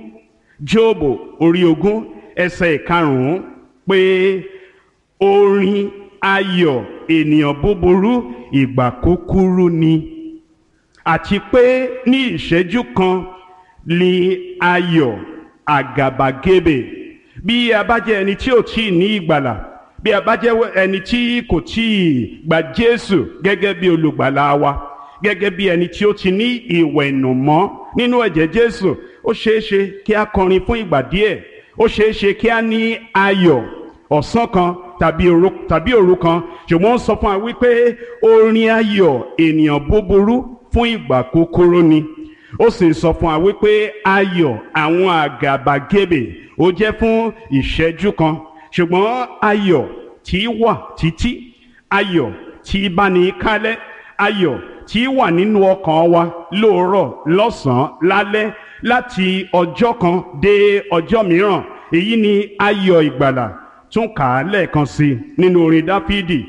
20 ẹsẹ̀ 5 pé orin ayọ̀ ènìyàn búburú ìgbà kúkúrú ni, àti pé ní ìṣẹ́jú kan ni ayọ̀ àgàbàgebè. Bí a bá jẹ́ ẹni tí ò tí ì ní ìgbàlà, bí a bá jẹ́ ẹni tí kò tí ì gba Jésù gẹ́gẹ́ bí olùgbàlà wa, gẹ́gẹ́ bí ẹni tí ó ti ní ìwẹ̀nùmọ́ nínú ẹ̀jẹ̀ Jésù, ó ṣeé ṣe kí a kọrin fún ìgbà díẹ̀, ó ṣeé ṣe kí a ní ayọ̀ ọ̀sán kan tàbí òru kan, ṣùgbọ́n ó sọ fún wa wípé orin ayọ̀ ènìyàn búburú fún ìgbà kúkúrú ni. Ó sì sọ fún wa wípé ayọ̀ àwọn àgàbàgebè ó jẹ́ fún ìṣẹ́jú kan, ṣùgbọ́n ayọ̀ tí wà títí, ayọ̀ tí bá ní kálẹ̀, ayọ̀ tí wà nínú ọkàn wa lóòrọ̀ lọ́sàn-án lálẹ́ láti ọjọ́ kan dé ọjọ́ mìíràn. Èyí ni ayọ̀ ìgbàlà. Tún kà á lẹ́ẹ̀kan sí nínú orin Dáfídì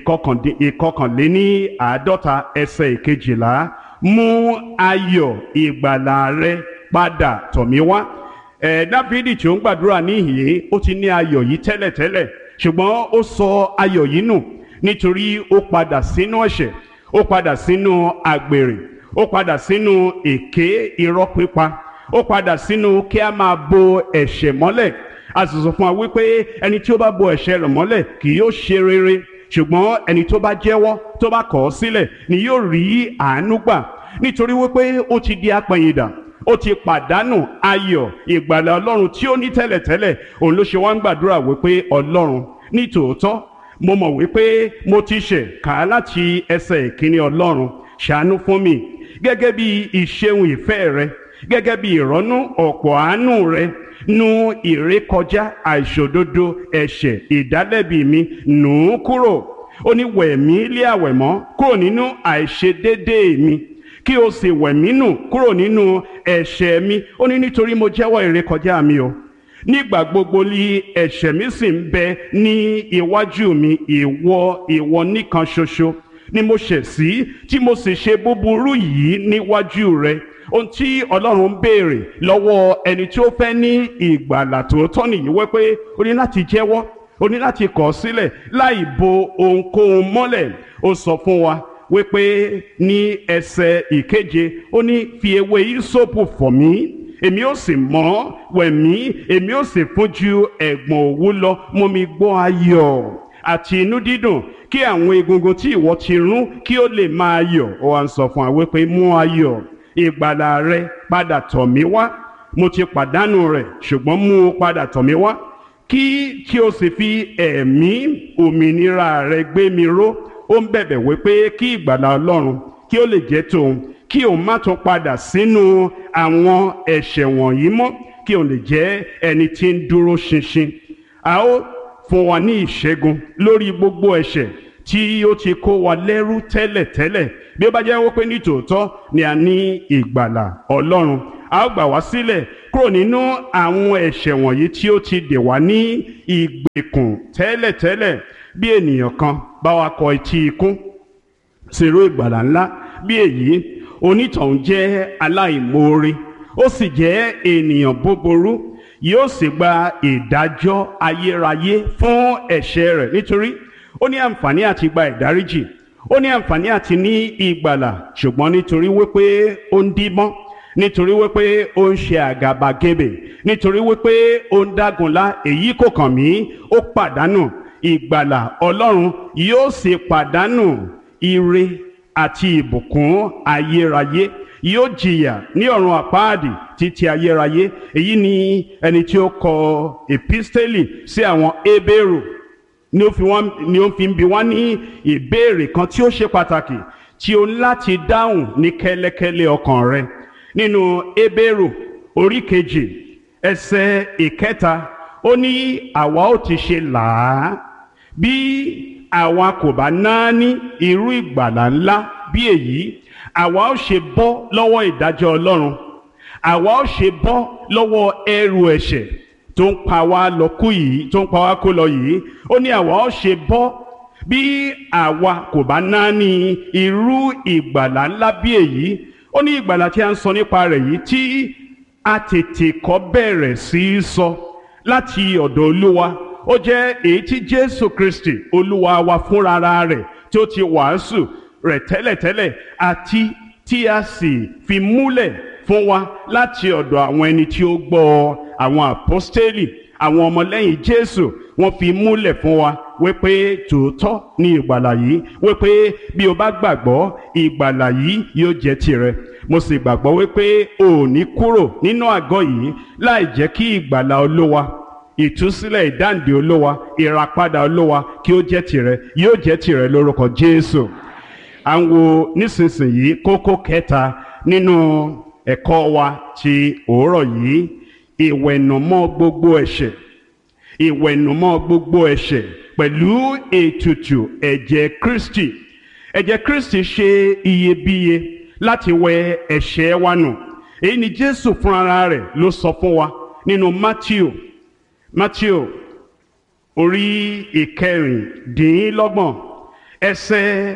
51 ẹsẹ̀ 12, mú ayọ̀ ìgbàlà rẹ padà tọ̀ mí wá. Dáfídì tí ó ń gbàdúrà níhìn-ín ó ti ní ayọ̀ yìí tẹ́lẹ̀tẹ́lẹ̀, ṣùgbọ́n ó sọ ayọ̀ yìí nù nítorí ó padà sínú ẹ̀ṣẹ̀, ó padà sínú àgbèrè, ó padà sínú èké irọ́ pípa, ó padà sínú kí a máa bo ẹ̀ṣẹ̀ mọ́lẹ̀. A sì sọ fún wa wípé ẹni tí ó bá bo ẹ̀ṣẹ̀ rẹ̀ mọ́lẹ̀ kì yóò ṣe rere, ṣùgbọ́n ẹni tó bá jẹ́wọ́ tó bá kọ̀ ọ́ sílẹ̀ ni yóò rí àánú gbà. Nítorí wípé ó ti di apẹ̀yìndà, ó ti pàdánù ayọ̀ ìgbàlà Ọlọ́run tí ó ní tẹ́lẹ̀tẹ́lẹ̀. Òun ló ṣe wá ń gbàdúrà wípé Ọlọ́run, ní tòótọ́ mo mọ̀ wípé mo ti ṣẹ̀, kà á láti ẹsẹ̀ 1. Ọlọ́run ṣàánú fún mi gẹ́gẹ́ bí ìṣeun ìfẹ́ rẹ, gẹ́gẹ́ bí ìrọ́nú ọ̀pọ̀ àánú rẹ, nu ìrékọjá àìṣòdodo ẹ̀ṣẹ̀ ìdálẹ́bi mi nù ú kúrò. Ó ní wẹ̀ mí lé àwẹ̀mọ́ kúrò nínú àìṣedéédéé mi, kí o sì wẹ̀ mí nù kúrò nínú ẹ̀ṣẹ̀ mi. Ó ní nítorí mo jẹ́wọ́ ìrékọjá mi o, nígbà gbogbo ni ẹ̀ṣẹ̀ mi sì ń bẹ ní iwájú mi. Ìwọ nìkan ṣoṣo ni mo ṣẹ̀ sí, tí mo sì ṣe búburú yìí níwájú rẹ. Ohun tí Ọlọ́run ń béèrè lọ́wọ́ ẹni tí ó fẹ́ ní ìgbàlà tòótọ́ nìyí wípé ó ní láti jẹ́wọ́, ó ní láti kọ̀ sílẹ̀ láì bo ohunkóhun mọ́lẹ̀. Ó sọ fún wa wípé ní ẹsẹ̀ 7 ó ní fi ewé ìsopù fọ̀ mí, èmi ó sì mọ́, wẹ̀ mí, èmi ó sì fún ju ẹ̀gbọ̀n òwú lọ. Mú mi gbọ́ ayọ̀ àti inú dídùn, kí àwọn egungun tí ìwọ ti rún kí ó lè máa yọ̀. Ó wá ń sọ fún wa wípé mú ayọ̀ ìgbàlà rẹ padà tọ̀ mí wá. Mo ti pàdánù rẹ̀, ṣùgbọ́n mú o padà tọ̀ mí wá, kí o sì fi ẹ̀mí òmìnira rẹ gbé mi ró. Ó ń bẹ̀bẹ̀ wípé kí ìgbàlà Ọlọ́run kí ó lè jẹ́ tòun, kí òun má tún padà sínú àwọn ẹ̀ṣẹ̀ wọ̀nyí mọ́, kí òun lè jẹ́ ẹni tí ń dúró ṣinṣin. A ó fún wa ní ìṣẹ́gun lórí gbogbo ẹ̀ṣẹ̀ tí ó ti kó wa lẹ́rú tẹ́lẹ̀tẹ́lẹ̀. bí ó bá jẹ́ wípé ní tòótọ́ ni a ní ìgbàlà Ọlọ́run, a ó gbà wá sílẹ̀ kúrò nínú àwọn ẹ̀ṣẹ̀ wọ̀nyí tí ó ti dè wá ní ìgbèkùn tẹ́lẹ̀tẹ́lẹ̀. Bí ènìyàn kan bá wá kọ etí ikún sí irú ìgbàlà ńlá bí èyí, onítọ̀hún jẹ́ aláìmoore, ó sì jẹ́ ènìyàn búburú, yóò sì gba ìdájọ́ ayérayé fún ẹ̀ṣẹ̀ rẹ̀, nítorí ó ní àǹfààní àti gba ìdáríjì, ó ní àǹfààní àti ní ìgbàlà, ṣùgbọ́n nítorí wípé ó ń díbọ́n, nítorí wípé ó ń ṣe àgàbàgebè, nítorí wípé ó ń dágunlá, èyí kò kàn mí, ó pàdánù ìgbàlà Ọlọ́run, yóò sì pàdánù ire àti ìbùkún ayérayé, yóò jìyà ní ọ̀run àpáàdì títí ayérayé. Èyí ni ẹni tí ó kọ episteli sí àwọn Hébérù ni ó fi ń bi wá ní ìbéèrè kan tí ó ṣe pàtàkì tí o ní láti dáhùn ní kẹ́lẹ́kẹ́lẹ́ ọkàn rẹ. Nínú Hébérù orí 2 ẹsẹ̀ 3, ó ní àwa ó ti ṣe làá bí àwa kò bá náání irú ìgbàlà ńlá bí èyí, àwa ó ṣe bọ́ lọ́wọ́ ìdájọ́ Ọlọ́run, àwa ó ṣe bọ́ lọ́wọ́ ẹrù ẹ̀ṣẹ̀ tó ń pa wá kó lọ yìí. Ó ní àwa ó ṣe bọ́ bí àwa kò bá náání irú ìgbàlà ńlá bí èyí. Ó ní ìgbàlà tí a ń sọ nípa rẹ̀ yìí, tí a tètè kọ́ bẹ̀rẹ̀ sí í sọ láti ọ̀dọ̀ Olúwa, ó jẹ́ èyí tí Jésù Kristi Olúwa wa fúnra rẹ̀ tí ó ti wàásù rẹ̀ tẹ́lẹ̀tẹ́lẹ̀, àti tí a sì fi múlẹ̀ fún wa láti ọ̀dọ̀ àwọn ẹni tí ó gbọ́, àwọn àpọ́stélì, àwọn ọmọlẹ́yìn Jésù. Wọ́n fi múlẹ̀ fún wa wípé tòótọ́ ni ìgbàlà yìí, wípé bí o bá gbàgbọ́, ìgbàlà yìí yóò jẹ́ tirẹ̀. Mo sì gbàgbọ́ wípé o ò ní kúrò nínú àgọ́ yìí láì jẹ́ kí ìgbàlà Olúwa, ìtúsílẹ̀, ìdáǹdè Olúwa, ìràpadà Olúwa kí ó jẹ́ tirẹ̀, yóò jẹ́ tirẹ̀ lórúkọ Jésù. À ń wo nísinsìnyí kókó kẹta nínú ẹ̀kọ́ wa ti òórọ̀ yìí, ìwẹ̀nùmọ́ gbogbo ẹ̀ṣẹ̀. Ìwẹ̀nùmọ́ gbogbo ẹ̀ṣẹ̀ pẹ̀lú ètùtù ẹ̀jẹ̀ Kristi. Ẹ̀jẹ̀ Kristi ṣe iyebíye láti wẹ ẹ̀ṣẹ̀ wa nù. Èyí ni Jésù fúnra rẹ̀ ló sọ fún wa nínú Mátíù orí 26 ẹsẹ̀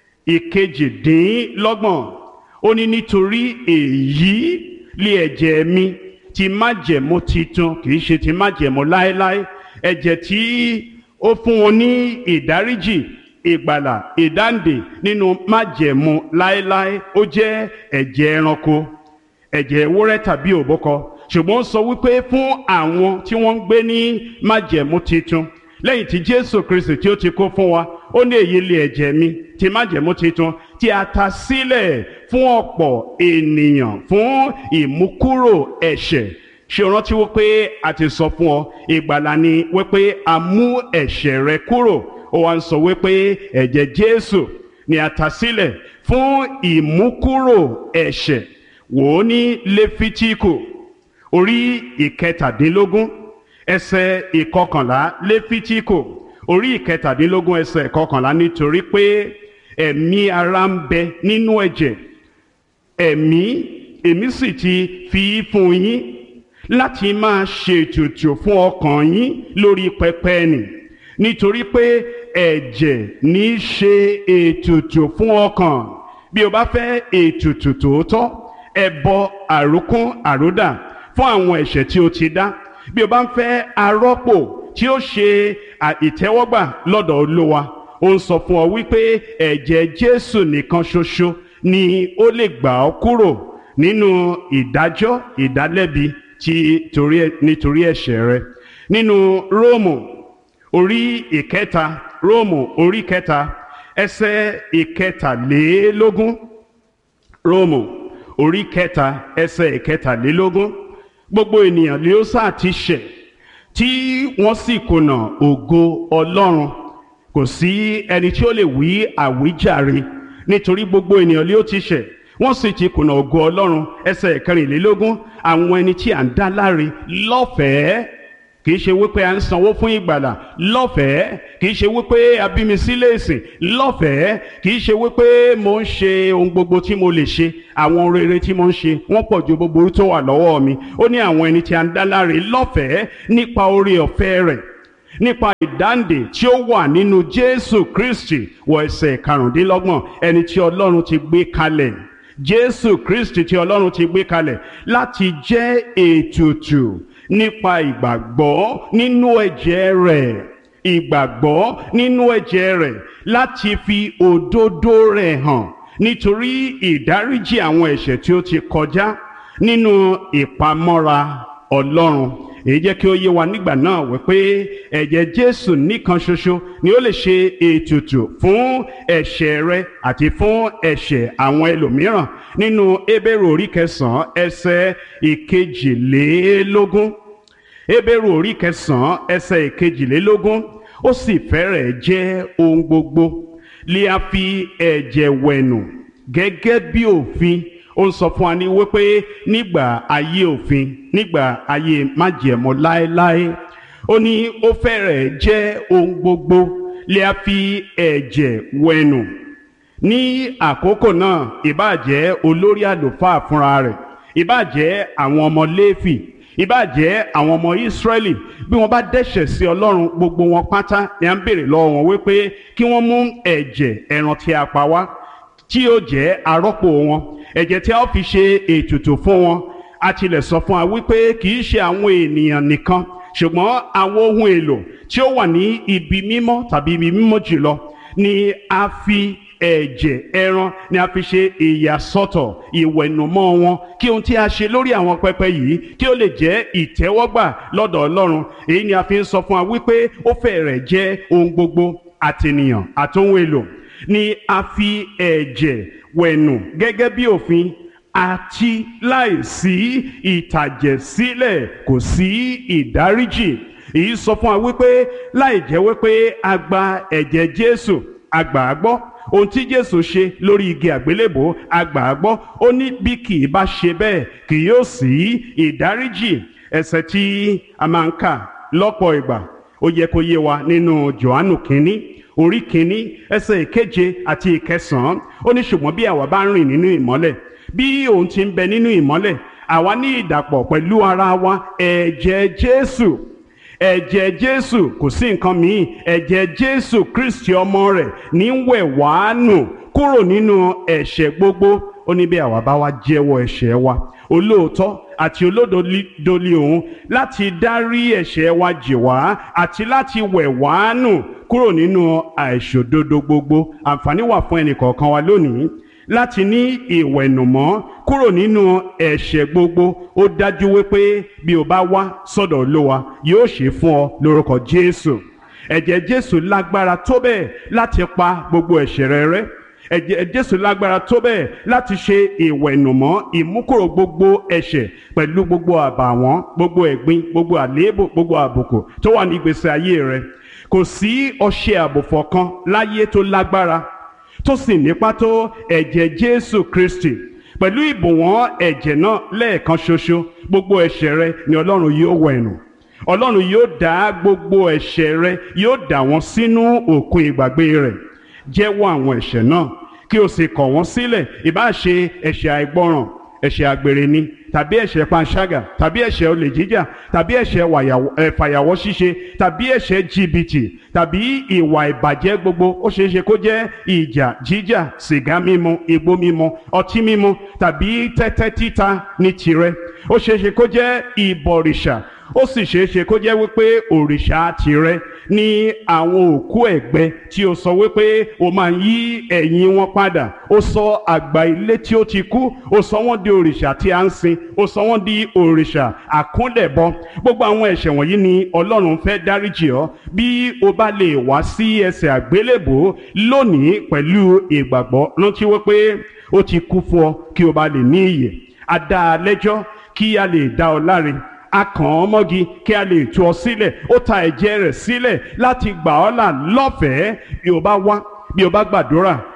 28. Ó ní nítorí èyí lé ẹ̀jẹ̀ mi ti májẹ̀mú titun, kìí ṣe ti májẹ̀mú láéláé, ẹ̀jẹ̀ tí ó fún wọn ní ìdáríjì, ìgbàlà, ìdáǹdè nínú májẹ̀mú láéláé. Ó jẹ́ ẹ̀jẹ̀ ẹranko, ẹ̀jẹ̀ ewúrẹ́ tàbí òbúkọ, ṣùgbọ́n ó sọ wípé fún àwọn tí wọ́n ń gbé ní májẹ̀mú titun, lẹ́yìn tí Jésù Kristi tí ó ti kó fún wa, ó ní èyí lé ẹ̀jẹ̀ mi ti májẹ̀mú titun tí a ta sílẹ̀ fún ọ̀pọ̀ ènìyàn fún ìmúkúrò ẹ̀ṣẹ̀. Ṣé o rántí wípé a ti sọ fún ọ, ìgbàlà ni wípé a mú ẹ̀ṣẹ̀ rẹ kúrò. Ó wá ń sọ wípé ẹ̀jẹ̀ Jésù ni a ta sílẹ̀ fún ìmúkúrò ẹ̀ṣẹ̀. Wò ó ní Léfítíkù orí 17 ẹsẹ̀ 11. Léfítíkù orí 17 ẹsẹ̀ 11. Nítorí pé ẹ̀mí ara ń bẹ nínú ẹ̀jẹ̀, èmi sì ti fi fún yín láti máa ṣètùtù fún ọkàn yín lórí pẹpẹ nì. Nítorí pé ẹ̀jẹ̀ ní í ṣe ètùtù fún ọkàn. Bí o bá fẹ́ ètùtù tòótọ́, ẹbọ àrókún àródà fún àwọn ẹ̀ṣẹ̀ tí o ti dá. Bí o bá ń fẹ́ arọ́pò tí ó ṣe ìtẹ́wọ́gbà lọ́dọ̀ Olúwa, ó ń sọ fún ọ wípé ẹ̀jẹ̀ Jésù nìkan ṣoṣo ni ó lè gbà ọ́ kúrò nínú ìdájọ́, ìdálẹ́bi nítorí ẹ̀ṣẹ̀ rẹ. Nínú Róòmù orí 3 ẹsẹ̀ 13. Róòmù orí 3 ẹsẹ̀ 13. Gbogbo ènìyàn ni ó sáà ti ṣẹ̀ tí wọ́n sì kùnà ògo Ọlọ́run. Kò sí ẹni tí ó lè wí àwíjàre, nítorí gbogbo ènìyàn ni ó ti ṣẹ̀, wọ́n sì ti kùnà ògo Ọlọ́run. Ẹsẹ̀ 14. Àwọn ẹni tí à ń dá láre lọ́fẹ̀ẹ́ kìí ṣe wípé a ń sanwó fún ìgbàlà lọ́fẹ̀ẹ́, kìí ṣe wípé a bí mi sílé ìsìn lọ́fẹ̀ẹ́, kìí ṣe wípé mo ń ṣe ohun gbogbo tí mo lè ṣe, àwọn rere tí mo ń ṣe wọ́n pọ̀ ju gbogbo tó wà lọ́wọ́ mi. Ó ní àwọn ẹni tí a ń dá láre lọ́fẹ̀ẹ́ nípa oore ọ̀fẹ́ rẹ̀, nípa ìdáǹdè tí ó wà nínú Jésù Kristi. Wọ ẹsẹ̀ karùndínlọ́gbọ̀n, ẹni tí Ọlọ́run ti gbé kalẹ̀, Jésù Kristi tí Ọlọ́run ti gbé kalẹ̀ láti jẹ́ ètùtù nípa ìgbàgbọ́ nínú ẹ̀jẹ̀ rẹ̀, ìgbàgbọ́ nínú ẹ̀jẹ̀ rẹ̀, láti fi òdodo rẹ̀ hàn nítorí ìdáríjì àwọn ẹ̀ṣẹ̀ tí ó ti kọjá nínú ìpamọ́ra Ọlọ́run. Èyí jẹ́ kí ó yé wa nígbà náà wípé ẹ̀jẹ̀ Jésù nìkan ṣoṣo ni ó lè ṣe ètùtù fún ẹ̀ṣẹ̀ rẹ àti fún ẹ̀ṣẹ̀ àwọn ẹlòmíràn. Nínú Hébérù orí 9 ẹsẹ̀ 22, Hébérù orí 9 ẹsẹ̀ 22, ó sì fẹ́rẹ̀ jẹ́ ohun gbogbo lè a fi ẹ̀jẹ̀ wẹ̀nù gẹ́gẹ́ bí òfin. Ó ń sọ fún wa ní wípé nígbà ayé òfin, nígbà ayé májẹ̀mú láéláé, ó ní ó fẹ́rẹ̀ jẹ́ ohun gbogbo lè a fi ẹ̀jẹ̀ wẹ̀nù. Ní àkókò náà, ìbáà jẹ́ olórí àlùfáà fúnra rẹ̀, ìbáà jẹ́ àwọn ọmọ Léfì, ìbáà jẹ́ àwọn ọmọ Ísírẹ́lì, bí wọ́n bá dẹ́ṣẹ̀ sí Ọlọ́run, gbogbo wọn pátá ni à ń béèrè lọ́wọ́ wọn wípé kí wọ́n mú ẹ̀jẹ̀ ẹran tí a pa wá, tí yóò jẹ́ arọ́pò wọn, ẹ̀jẹ̀ tí a ó fi ṣe ètùtù fún wọn. A tilẹ̀ sọ fún wa wípé kì í ṣe àwọn ènìyàn nìkan, ṣùgbọ́n àwọn ohun èlò tí ó wà ní ibi mímọ́ tàbí ibi mímọ́ jùlọ ni a fi ẹ̀jẹ̀ ẹran ni a fi ṣe ìyàsọ́tọ̀, ìwẹ̀nùmọ́ wọn, kí ohun tí a ṣe lórí àwọn pẹpẹ yìí kí ó lè jẹ́ ìtẹ́wọ́gbà lọ́dọ̀ Ọlọ́run. Èyí ni a fi ń sọ fún wa wípé ó fẹ́rẹ̀ jẹ́ ohun gbogbo, àtènìyàn àtohun èlò ni a fi ẹ̀jẹ̀ wẹ̀nù gẹ́gẹ́ bí òfin, àti láìsí ìtàjẹ̀sílẹ̀ kò sí ìdáríjì. Èyí sọ fún wa wípé láì jẹ́ wípé a gba ẹ̀jẹ̀ Jésù, a gbà á gbọ́, ohun tí Jésù ṣe lórí igi àgbélébò a gbà á gbọ́, ó ní bí kì í bá ṣe bẹ́ẹ̀ kì yóò sí ìdáríjì. Ẹsẹ̀ tí a máa ń kà lọ́pọ̀ ìgbà ó yẹ kó yé wa nínú Jòhánù kínní orí 1 ẹsẹ̀ 7 àti 9. Ó ní ṣùgbọ́n bí àwa bá ń rìn nínú ìmọ́lẹ̀, bí òun ti ń bẹ nínú ìmọ́lẹ̀, àwa ní ìdàpọ̀ pẹ̀lú ara wa ẹ̀jẹ̀ Jésù. Ẹ̀jẹ̀ Jésù kò sí nǹkan míì, ẹ̀jẹ̀ Jésù Kristi ọmọ rẹ̀ ní ń wẹ̀ wá nù kúrò nínú ẹ̀ṣẹ̀ gbogbo. Ó ní bí àwa bá wá jẹ́wọ́ ẹ̀ṣẹ̀ wa, olóòótọ́ àti olódodo ni òun láti dárí ẹ̀ṣẹ̀ wa jì wá àti láti wẹ̀ wá nù kúrò nínú àìṣòdodo gbogbo. Àǹfààní wà fún ẹnìkọ̀ọ̀kan wa lónìí láti ní ìwẹ̀nùmọ́ kúrò nínú ẹ̀ṣẹ̀ gbogbo. Ó dájú wípé bí o bá wá sọ́dọ̀ Olúwa yóò ṣe fún ọ lórúkọ Jésù. Ẹ̀jẹ̀ Jésù lágbára tó bẹ́ẹ̀ láti pa gbogbo ẹ̀ṣẹ̀ rẹ rẹ́. Ẹ̀jẹ̀ Jésù lágbára tó bẹ́ẹ̀ láti ṣe ìwẹ̀nùmọ́, ìmúkúrò gbogbo ẹ̀ṣẹ̀ pẹ̀lú gbogbo àbàwọ́n, gbogbo ẹ̀gbin, gbogbo àléébù, gbogbo àbùkù tó wà ní ìgbésí ayé rẹ. Kò sí ọṣẹ àbùfọ̀ kan láyé tó lágbára tó sì nípa tó ẹ̀jẹ̀ Jésù Kristi. Pẹ̀lú ìbùwọ́n ẹ̀jẹ̀ náà lẹ́ẹ̀kan ṣoṣo, gbogbo ẹ̀ṣẹ̀ rẹ ni Ọlọ́run yóò wẹ̀nù. Ọlọ́run yóò dá gbogbo ẹ̀ṣẹ̀ rẹ, yóò dà wọ́n sínú òkun ìgbàgbé rẹ̀. Jẹ́wọ́ àwọn ẹ̀ṣẹ̀ náà kí o sì kọ̀ wọ́n sílẹ̀. Ìbá ṣe ẹ̀ṣẹ̀ àìgbọràn, ẹ̀ṣẹ̀ àgbèrè ni, tàbí ẹ̀ṣẹ̀ panṣágà, tàbí ẹ̀ṣẹ̀ olè jíjà, tàbí ẹ̀ṣẹ̀ fàyàwọ́ ṣíṣe, tàbí ẹ̀ṣẹ̀ jìbìtì, tàbí ìwà ìbàjẹ́ gbogbo. Ó ṣeé ṣe kó jẹ́ ìjà jíjà, sìgá mímu, igbó mímu, ọtí mímu, tàbí tẹ́tẹ́ títa ní tirẹ̀. Ó ṣeé ṣe kó jẹ́ ìbọ̀rìṣà, ó sì ṣeé ṣe kó jẹ́ wípé òrìṣà tirẹ̀ ní àwọn òkú ẹ̀gbẹ́ tí ó sọ wípé ó máa ń yí ẹ̀yìn wọn padà. Ó sọ àgbà ilé tí ó ti kú, ó sọ wọ́n di òrìṣà tí a ń sìn, ó sọ wọ́n di òrìṣà àkúnlẹ̀bọ. Gbogbo àwọn ẹ̀ṣẹ̀ wọ̀nyí ni Ọlọ́run fẹ́ dáríjì ọ́ bí o bá lè wá sí ẹsẹ̀ àgbélébò lónìí pẹ̀lú ìgbàgbọ́. Rántí wípé ó ti kú fún ọ kí o bá lè ní ìyè. A dá a lẹ́jọ́ kí a lè dá ọ láre. A kàn ọ́ mọ́gi kí a lè tú ọ sílẹ̀. Ó ta ẹ̀jẹ̀ rẹ̀ sílẹ̀ láti gbà ọ́ là lọ́fẹ̀ẹ́. Bí o bá wá, bí o bá gbàdúrà,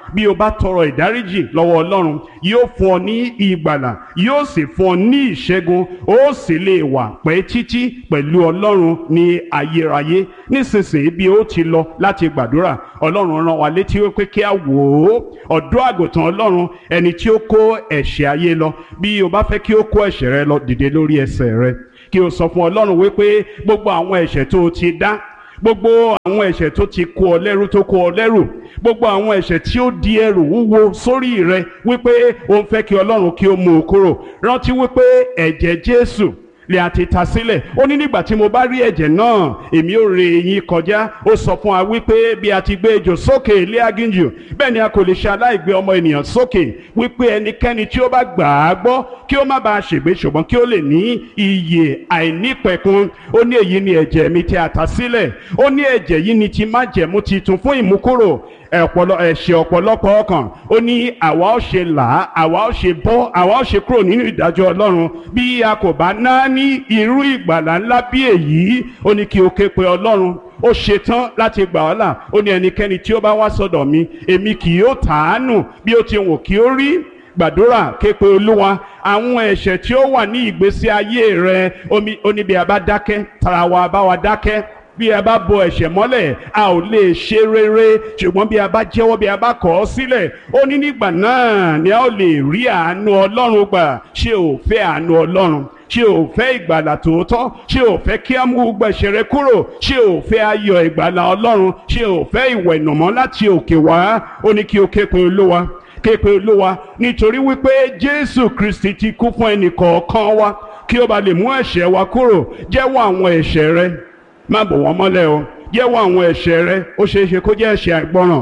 bí o bá tọrọ ìdáríjì lọ́wọ́ Ọlọ́run yóò fún ọ ní ìgbàlà, yóò sì fún ọ ní ìṣẹ́gun, ó sì lè wà pẹ́ títí pẹ̀lú Ọlọ́run ní ayérayé. Nísinsìnyí bí ó ti lọ láti gbàdúrà, Ọlọ́run rán wa létí wípé kí a wò ó ọ̀dọ́ àgùntàn Ọlọ́run, ẹni tí ó kó ẹ̀ṣẹ̀ ayé lọ. Bí o bá fẹ́ kí ó kó ẹ̀ṣẹ̀ rẹ lọ, dìde lórí ẹsẹ̀ rẹ kí o sọ fún Ọlọ́run wípé gbogbo àwọn ẹ̀ṣẹ̀ tó o ti dá, gbogbo àwọn ẹ̀ṣẹ̀ tó ti kó ọ lẹ́rù, tó kó ọ lẹ́rù, gbogbo àwọn ẹ̀ṣẹ̀ tí ó di ẹrù wúwo sórí rẹ, wípé o ń fẹ́ kí Ọlọ́run kí ó mú o kúrò. Rántí wípé ẹ̀jẹ̀ Jésù lè àti ta sílẹ̀. Ó ní nígbà tí mo bá rí ẹ̀jẹ̀ náà, èmi ò ré yín kọjá. Ó sọ fún wa wípé bí a ti gbé ejò sókè ilé aginjù, bẹ́ẹ̀ ni a kò lè ṣe aláìgbé ọmọ ènìyàn sókè, wípé ẹnikẹ́ni tí ó bá gbà á gbọ́ kí ó má bàa ṣègbé, ṣùgbọ́n kí ó lè ní ìyè àìnípẹ̀kun. Ó ní èyí ni ẹ̀jẹ̀ mi tí a ta sílẹ̀. Ó ní ẹ̀jẹ̀ yìí ni ti májẹ̀mú titun fún ìmúkúrò ẹ̀ṣẹ̀ ọ̀pọ̀lọpọ̀ ọkàn. Ó ní àwa ó ṣe là á, àwa ó ṣe bọ́, àwa ó ṣe kúrò nínú ìdájọ́ Ọlọ́run bí a kò bá ní irú ìgbàlà ńlá bí èyí. Ó ní kí o ké pe Ọlọ́run, ó ṣetán láti gbà ọ́ là. Ó ní ẹnikẹ́ni tí ó bá wá sọ́dọ̀ mi, èmi kì yóò tàánù bí ó ti wù kí ó rí. Gbàdúrà, ké pe Olúwa. Àwọn ẹ̀ṣẹ̀ tí ó wà ní ìgbésí ayé rẹ, ó ní bí a bá dákẹ́, tara wa bá wa dákẹ́. Bí a bá bo ẹ̀ṣẹ̀ mọ́lẹ̀, a ò lè ṣe rere, ṣùgbọ́n bí a bá jẹ́wọ́, bí a bá kọ̀ ọ́ sílẹ̀, ó ní nígbà náà ni a ó lè rí àánú Ọlọ́run gbà. Ṣé o fẹ́ àánú Ọlọ́run? Ṣé o fẹ́ ìgbàlà tòótọ́? Ṣé o fẹ́ kí a mú gbogbo ẹ̀ṣẹ̀ rẹ kúrò? Ṣé o fẹ́ ayọ̀ ìgbàlà Ọlọ́run? Ṣé o fẹ́ ìwẹ̀nùmọ́ láti òkè wá? Ó ní kí o ké pe Olúwa, ké pe Olúwa, nítorí wípé Jésù Kristi ti kú fún ẹnì kọ̀ọ̀kan wa kí ó bá lè mú ẹ̀ṣẹ̀ wa kúrò. Jẹ́wọ́ àwọn ẹ̀ṣẹ̀ rẹ, má bò wọ́n mọ́lẹ̀ o. Jẹ́wọ́ àwọn ẹ̀ṣẹ̀ rẹ. Ó ṣeé ṣe kó jẹ́ ẹ̀ṣẹ̀ àìgbọràn,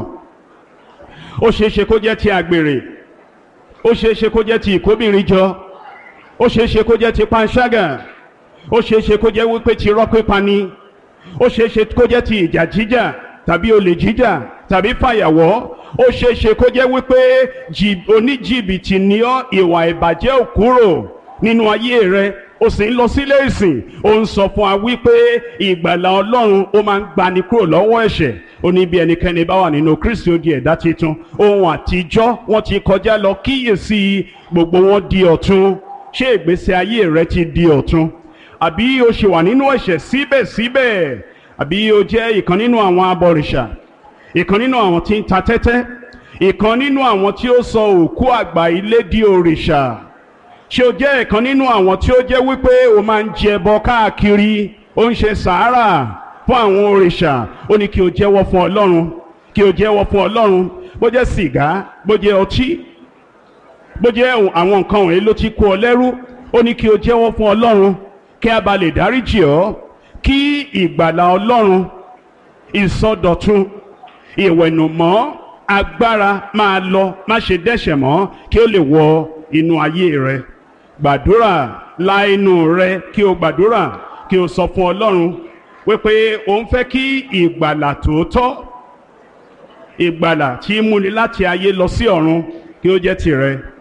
ó ṣeé ṣe kó jẹ́ ti àgbèrè, ó ṣeé ṣe kó jẹ́ ti ìkóbìnrin jọ, ó ṣeé ṣe kó jẹ́ ti panṣágà, ó ṣeé ṣe kó jẹ́ wípé ti irọ́ pípa ni, ó ṣeé ṣe kó jẹ́ ti ìjà jíjà tàbí olè jíjà tàbí fàyàwọ́, ó ṣeé ṣe kó jẹ́ wípé oníjìbìtì ni ọ́, ìwà ìbàjẹ́ ò kúrò nínú ayé rẹ, ó sì ń lọ sílé ìsìn. Ó ń sọ fún wa wípé ìgbàlà Ọlọ́run ó máa ń gbani kúrò lọ́wọ́ ẹ̀ṣẹ̀. Ó ní bí ẹnikẹ́ni bá wà nínú Kristi, ó di ẹ̀dá titun. Ohun àtijọ́ wọ́n ti kọjá lọ, kíyèsí gbogbo wọn di ọ̀tun. Ṣé ìgbésí ayé rẹ ti di ọ̀tun? Àbí o ṣì wà nínú ẹ̀ṣẹ̀ síbẹ̀síbẹ̀? Àbí o jẹ́ ìkan nínú àwọn abọ̀rìṣà, ìkan nínú àwọn tí ń ta tẹ́tẹ́, ìkan nínú àwọn tí ó sọ òkú àgbà ilé di òrìṣà? Ṣé o jẹ́ ìkan nínú àwọn tí ó jẹ́ wípé o máa ń jẹ ẹbọ káàkiri, ó ń ṣe sàárà fún àwọn òrìṣà? Ó ní kí o jẹ́wọ́ fún Ọlọ́run, kí o jẹ́wọ́ fún Ọlọ́run. Bó jẹ́ sìgá, bó jẹ́ ọtí, bó jẹ́ àwọn nǹkan wọ̀nyí ló ti kó ọ lẹ́rú, ó ní kí o jẹ́wọ́ fún Ọlọ́run kí a bá lè dáríjì ọ́, kí ìgbàlà Ọlọ́run, ìsọdọ̀tun, ìwẹ̀nùmọ́, agbára máa lọ, má ṣe dẹ́ṣẹ̀ mọ́, kí ó lè wọ inú ayé rẹ. Gbàdúrà, la inú rẹ kí o gbàdúrà, kí o sọ fún Ọlọ́run wípé o ń fẹ́ kí ìgbàlà tòótọ́, ìgbàlà tí múni láti ayé lọ sí ọ̀run, kí ó jẹ́ tìrẹ.